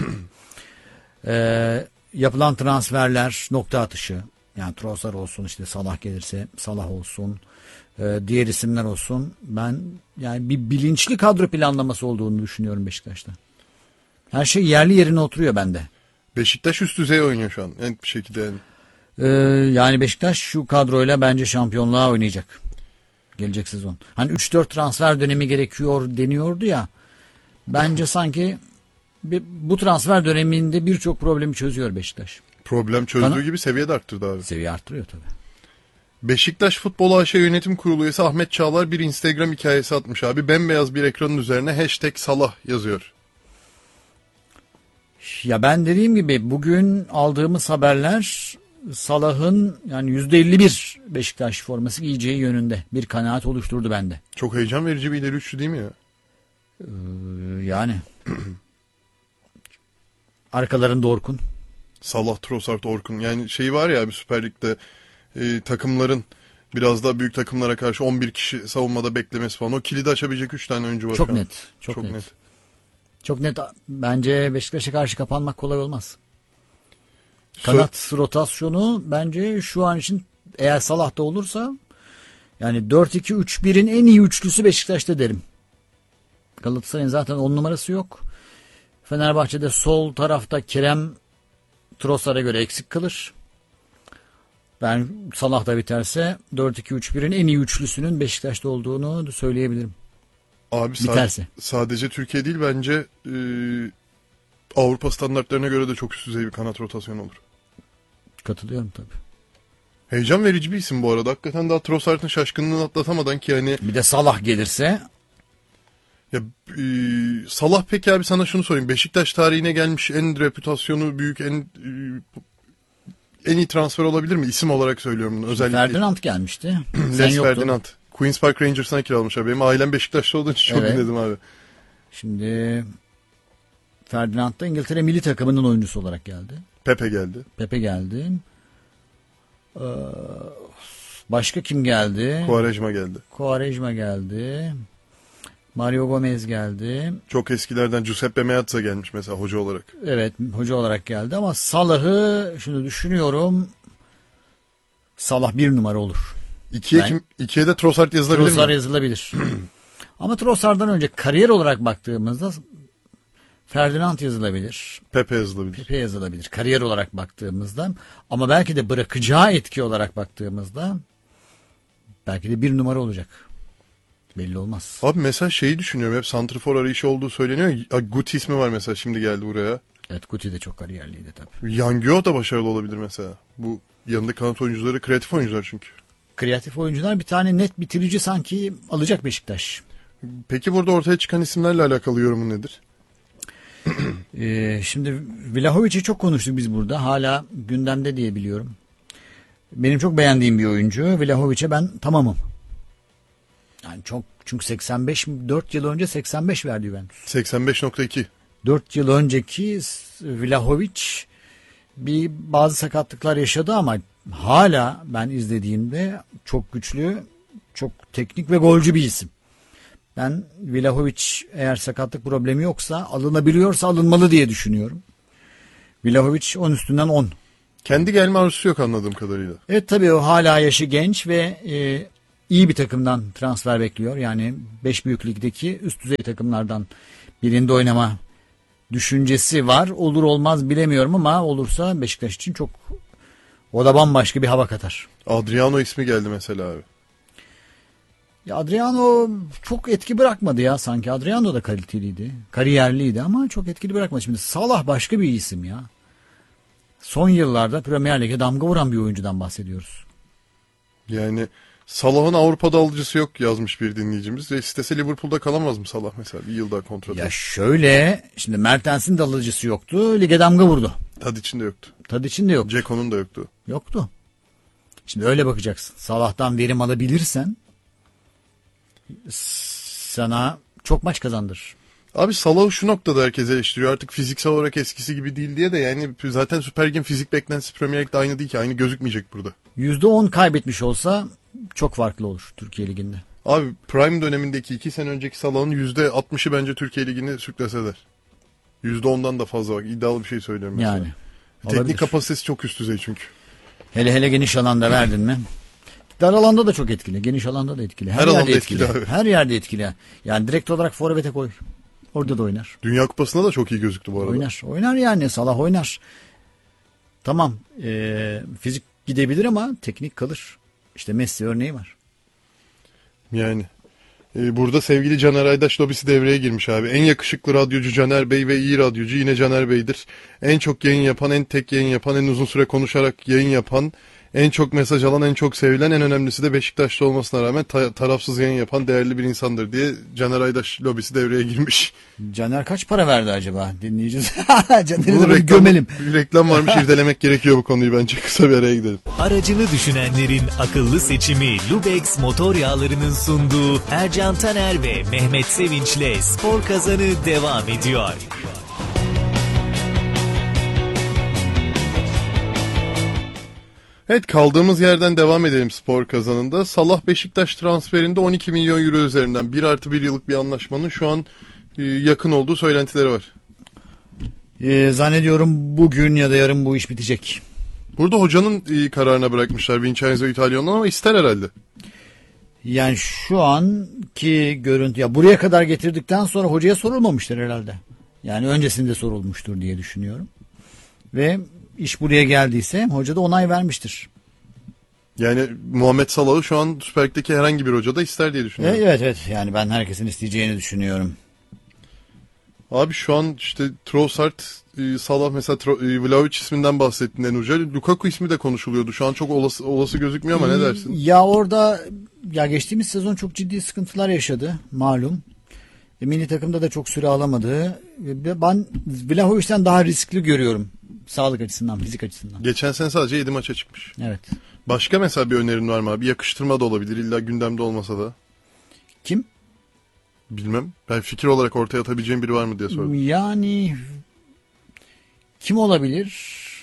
e, yapılan transferler nokta atışı. Yani Trossard olsun, işte Salah gelirse Salah olsun, e, diğer isimler olsun. Ben yani bir bilinçli kadro planlaması olduğunu düşünüyorum Beşiktaş'ta. Her şey yerli yerine oturuyor bende. Beşiktaş üst düzey oynuyor şu an. En bir şekilde yani. Ee, yani Beşiktaş şu kadroyla bence şampiyonluğa oynayacak. Gelecek sezon. Hani üç dört transfer dönemi gerekiyor deniyordu ya. Bence sanki bir, bu transfer döneminde birçok problemi çözüyor Beşiktaş. Problem çözdüğü Bana- gibi seviye de arttırdı abi. Seviye arttırıyor tabii. Beşiktaş Futbol A Ş Yönetim Kurulu üyesi Ahmet Çağlar bir Instagram hikayesi atmış abi. Bembeyaz bir ekranın üzerine hashtag Salah yazıyor. Ya ben dediğim gibi bugün aldığımız haberler Salah'ın yani yüzde elli bir Beşiktaş forması giyeceği yönünde bir kanaat oluşturdu bende. Çok heyecan verici bir ileri üçlü değil mi ya? Ee, yani arkalarında Orkun. Salah, Trossard, Orkun. Yani şey var ya abi Süper Lig'de e, takımların biraz daha büyük takımlara karşı on bir kişi savunmada beklemesi falan. O kilidi açabilecek üç tane oyuncu var Çok şu an. net. Çok, Çok net. net. Çok net. Bence Beşiktaş'a karşı kapanmak kolay olmaz. Kanat rotasyonu bence şu an için eğer Salah'ta olursa yani dört iki üç birin en iyi üçlüsü Beşiktaş'ta derim. Galatasaray'ın zaten on numarası yok. Fenerbahçe'de sol tarafta Kerem Trossard'a göre eksik kalır. Ben Salah'ta biterse dört iki üç birin en iyi üçlüsünün Beşiktaş'ta olduğunu söyleyebilirim. Abi sa- Biterse. sadece Türkiye değil bence e, Avrupa standartlarına göre de çok üst düzey bir kanat rotasyonu olur. Katılıyorum tabii. Heyecan verici bir isim bu arada. Hakikaten daha Trossard'ın şaşkınlığını atlatamadan ki yani Bir de Salah gelirse ya e, Salah peki abi sana şunu sorayım. Beşiktaş tarihine gelmiş en reputasyonu büyük en e, en iyi transfer olabilir mi? İsim olarak söylüyorum bunu özellikle. Ferdinand gelmişti. Sen Les yoktun. Ferdinand. Queen's Park Rangers'ına kiralamış abi. Benim ailem Beşiktaşlı olduğu için çok Evet. dinledim abi. Şimdi Ferdinand da İngiltere milli takımının oyuncusu olarak geldi. Pepe geldi. Pepe geldi. Ee, başka kim geldi? Quaresma geldi. Quaresma geldi. Mario Gomez geldi. Çok eskilerden Giuseppe Meazza gelmiş mesela hoca olarak. Evet, hoca olarak geldi ama Salah'ı şunu düşünüyorum. Salah bir numara olur. İkiye, Ben- kim, ikiye de Trossard yazılabilir Trossard mi? yazılabilir. Ama Trossard'dan önce kariyer olarak baktığımızda Ferdinand yazılabilir. Pepe yazılabilir. Pepe yazılabilir. Kariyer olarak baktığımızda ama belki de bırakacağı etki olarak baktığımızda belki de bir numara olacak. Belli olmaz. Abi mesela şeyi düşünüyorum. Hep santrfor arayışı olduğu söyleniyor. Ya, Guti ismi var mesela şimdi geldi buraya. Evet, Guti de çok kariyerliydi tabii. Yangio da başarılı olabilir mesela. Bu yanında kanat oyuncuları kreatif oyuncular çünkü. Kreatif oyuncular, bir tane net bitirici sanki alacak Beşiktaş. Peki burada ortaya çıkan isimlerle alakalı yorumun nedir? Ee, şimdi Vlahovic'i çok konuştuk biz burada. Hala gündemde diye biliyorum. Benim çok beğendiğim bir oyuncu. Vlahovic'e ben tamamım. Yani çok, çünkü seksen beş dört yıl önce seksen beş verdi Juventus. seksen beş nokta iki. dört yıl önceki Vlahovic bir bazı sakatlıklar yaşadı ama hala ben izlediğimde çok güçlü, çok teknik ve golcü bir isim. Ben Vlahovic eğer sakatlık problemi yoksa, alınabiliyorsa alınmalı diye düşünüyorum. Vlahovic on üstünden on. Kendi gelme arzusu yok anladığım kadarıyla. Evet tabii o hala yaşı genç ve e, iyi bir takımdan transfer bekliyor. Yani beş büyük ligdeki üst düzey takımlardan birinde oynama düşüncesi var. Olur olmaz bilemiyorum ama olursa Beşiktaş için çok, o da bambaşka bir hava katar. Adriano ismi geldi mesela abi. Ya Adriano çok etki bırakmadı ya sanki. Adriano da kaliteliydi. Kariyerliydi ama çok etkili bırakmadı. Şimdi Salah başka bir isim ya. Son yıllarda Premier Lig'e damga vuran bir oyuncudan bahsediyoruz. Yani Salah'ın Avrupa'da alıcısı yok yazmış bir dinleyicimiz. Ve istese Liverpool'da kalamaz mı Salah mesela? Bir yıl daha kontratı. Ya şöyle, şimdi Mertens'in de alıcısı yoktu. Lige damga vurdu. Tadic'in de yoktu. Tadic'in de yok. Ceko'nun da yoktu. Yoktu. Şimdi öyle bakacaksın. Salah'tan verim alabilirsen sana çok maç kazandırır. Abi Salah'ı şu noktada herkes eleştiriyor. Artık fiziksel olarak eskisi gibi değil diye de yani zaten Süper Lig'in fizik beklentisi Premier Lig'de aynı değil ki. Aynı gözükmeyecek burada. yüzde on kaybetmiş olsa çok farklı olur Türkiye Ligi'nde. Abi Prime dönemindeki iki sene önceki Salah'ın yüzde altmışı bence Türkiye Ligi'ni sürkleseler. yüzde ondan da fazla bak. İddialı bir şey söylüyorum mesela. Yani. Teknik olabilir. kapasitesi çok üst düzey çünkü. Hele hele geniş alanda verdin mi? Dar alanda da çok etkili. Geniş alanda da etkili. Her, Her yerde alanda etkili. etkili abi. Her yerde etkili. Yani direkt olarak forvete koy. Orada da oynar. Dünya Kupası'nda da çok iyi gözüktü bu arada. Oynar. Oynar yani. Salah oynar. Tamam. Ee, fizik gidebilir ama teknik kalır. İşte Messi örneği var. Yani. Ee, burada sevgili Caner Aydaş lobisi devreye girmiş abi. En yakışıklı radyocu Caner Bey ve iyi radyocu yine Caner Bey'dir. En çok yayın yapan, en tek yayın yapan, en uzun süre konuşarak yayın yapan, en çok mesaj alan, en çok sevilen, en önemlisi de Beşiktaşlı olmasına rağmen ta- tarafsız yayın yapan değerli bir insandır diye Caner Aydaş lobisi devreye girmiş. Caner kaç para verdi acaba? Dinleyeceğiz. Caner'i Bunu de böyle reklam, gömelim. bir reklam varmış irdelemek gerekiyor bu konuyu bence. Kısa bir araya gidelim. Aracını düşünenlerin akıllı seçimi Lubex motor yağlarının sunduğu Ercan Taner ve Mehmet Sevinç'le Spor Kazanı devam ediyor. Evet, kaldığımız yerden devam edelim spor kazanında. Salah Beşiktaş transferinde on iki milyon euro üzerinden bir artı bir yıllık bir anlaşmanın şu an e, yakın olduğu söylentileri var. Ee, zannediyorum bugün ya da yarın bu iş bitecek. Burada hocanın e, kararına bırakmışlar Vincenzo Italiano'nun ama ister herhalde. Yani şu anki görüntü, ya buraya kadar getirdikten sonra hocaya sorulmamıştır herhalde. Yani öncesinde sorulmuştur diye düşünüyorum. Ve iş buraya geldiyse hoca da onay vermiştir. Yani Muhammed Salah'ı şu an Süper Lig'deki herhangi bir hoca da ister diye düşünüyorum. Evet evet, yani ben herkesin isteyeceğini düşünüyorum. Abi şu an işte Trossard, e, Salah mesela Tro- e, Vlahovic isminden bahsettin Enurca. Lukaku ismi de konuşuluyordu. Şu an çok olası, olası gözükmüyor ama ne dersin? Ya orada ya geçtiğimiz sezon çok ciddi sıkıntılar yaşadı malum. E, milli takımda da çok süre alamadı. E, ben Vlahovic'ten daha riskli görüyorum. Sağlık açısından, fizik açısından. Geçen sene sadece yedi maça çıkmış. Evet. Başka mesela bir önerin var mı abi? Yakıştırma da olabilir. İlla gündemde olmasa da. Kim? Bilmem. Ben fikir olarak ortaya atabileceğim biri var mı diye sordum. Yani kim olabilir?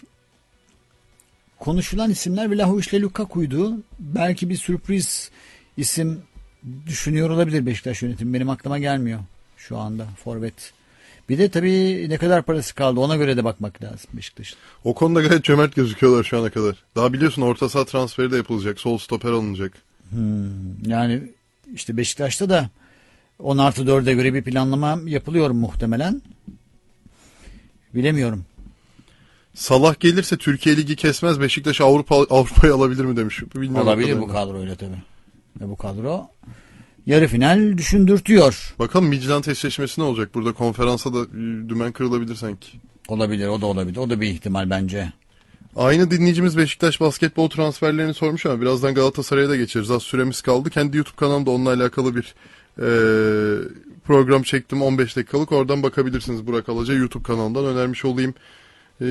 Konuşulan isimler Vlahovic ile Lukaku'ydu. Belki bir sürpriz isim düşünüyor olabilir Beşiktaş yönetimi. Benim aklıma gelmiyor şu anda forvet. Bir de tabii ne kadar parası kaldı, ona göre de bakmak lazım Beşiktaş'ın. O konuda gayet cömert gözüküyorlar şu ana kadar. Daha biliyorsun orta saha transferi de yapılacak. Sol stoper alınacak. Hmm, yani işte Beşiktaş'ta da on artı dörde göre bir planlama yapılıyor muhtemelen. Bilemiyorum. Salah gelirse Türkiye Ligi kesmez. Beşiktaş Avrupa Avrupa'yı alabilir mi demiş. Bilmiyorum Olabilir bu kadroyla tabii. Ve bu kadro yarı final düşündürtüyor. Bakalım Midland eşleşmesi ne olacak? Burada konferansa da e, dümen kırılabilir sanki. Olabilir, o da olabilir. O da bir ihtimal bence. Aynı dinleyicimiz Beşiktaş basketbol transferlerini sormuş ama birazdan Galatasaray'a da geçeriz. Az süremiz kaldı. Kendi YouTube kanalımda onunla alakalı bir e, program çektim on beş dakikalık. Oradan bakabilirsiniz Burak Alaca YouTube kanalından önermiş olayım. E,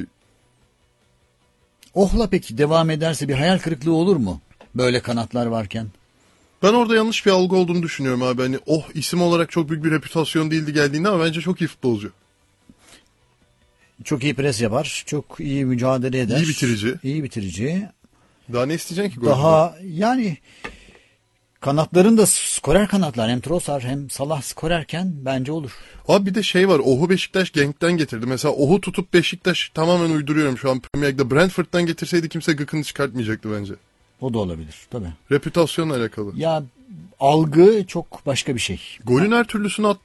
Ohla peki devam ederse bir hayal kırıklığı olur mu? Böyle kanatlar varken. ben orada yanlış bir algı olduğunu düşünüyorum abi. Hani oh isim olarak çok büyük bir reputasyon değildi geldiğinde ama bence çok iyi futbolcu. Çok iyi pres yapar. Çok iyi mücadele eder. İyi bitirici. İyi bitirici. Daha ne isteyeceksin ki golcüden? Daha yani kanatların da skorer kanatlar. Hem Trossard hem Salah skorerken bence olur. Abi bir de şey var. Ohu Beşiktaş Genk'ten getirdi. Mesela Ohu tutup Beşiktaş, tamamen uyduruyorum şu an Premier Lig'de, Brentford'dan getirseydi kimse gıkını çıkartmayacaktı bence. O da olabilir tabii. Reputasyonla alakalı. Ya algı çok başka bir şey. Golün her türlüsünü attı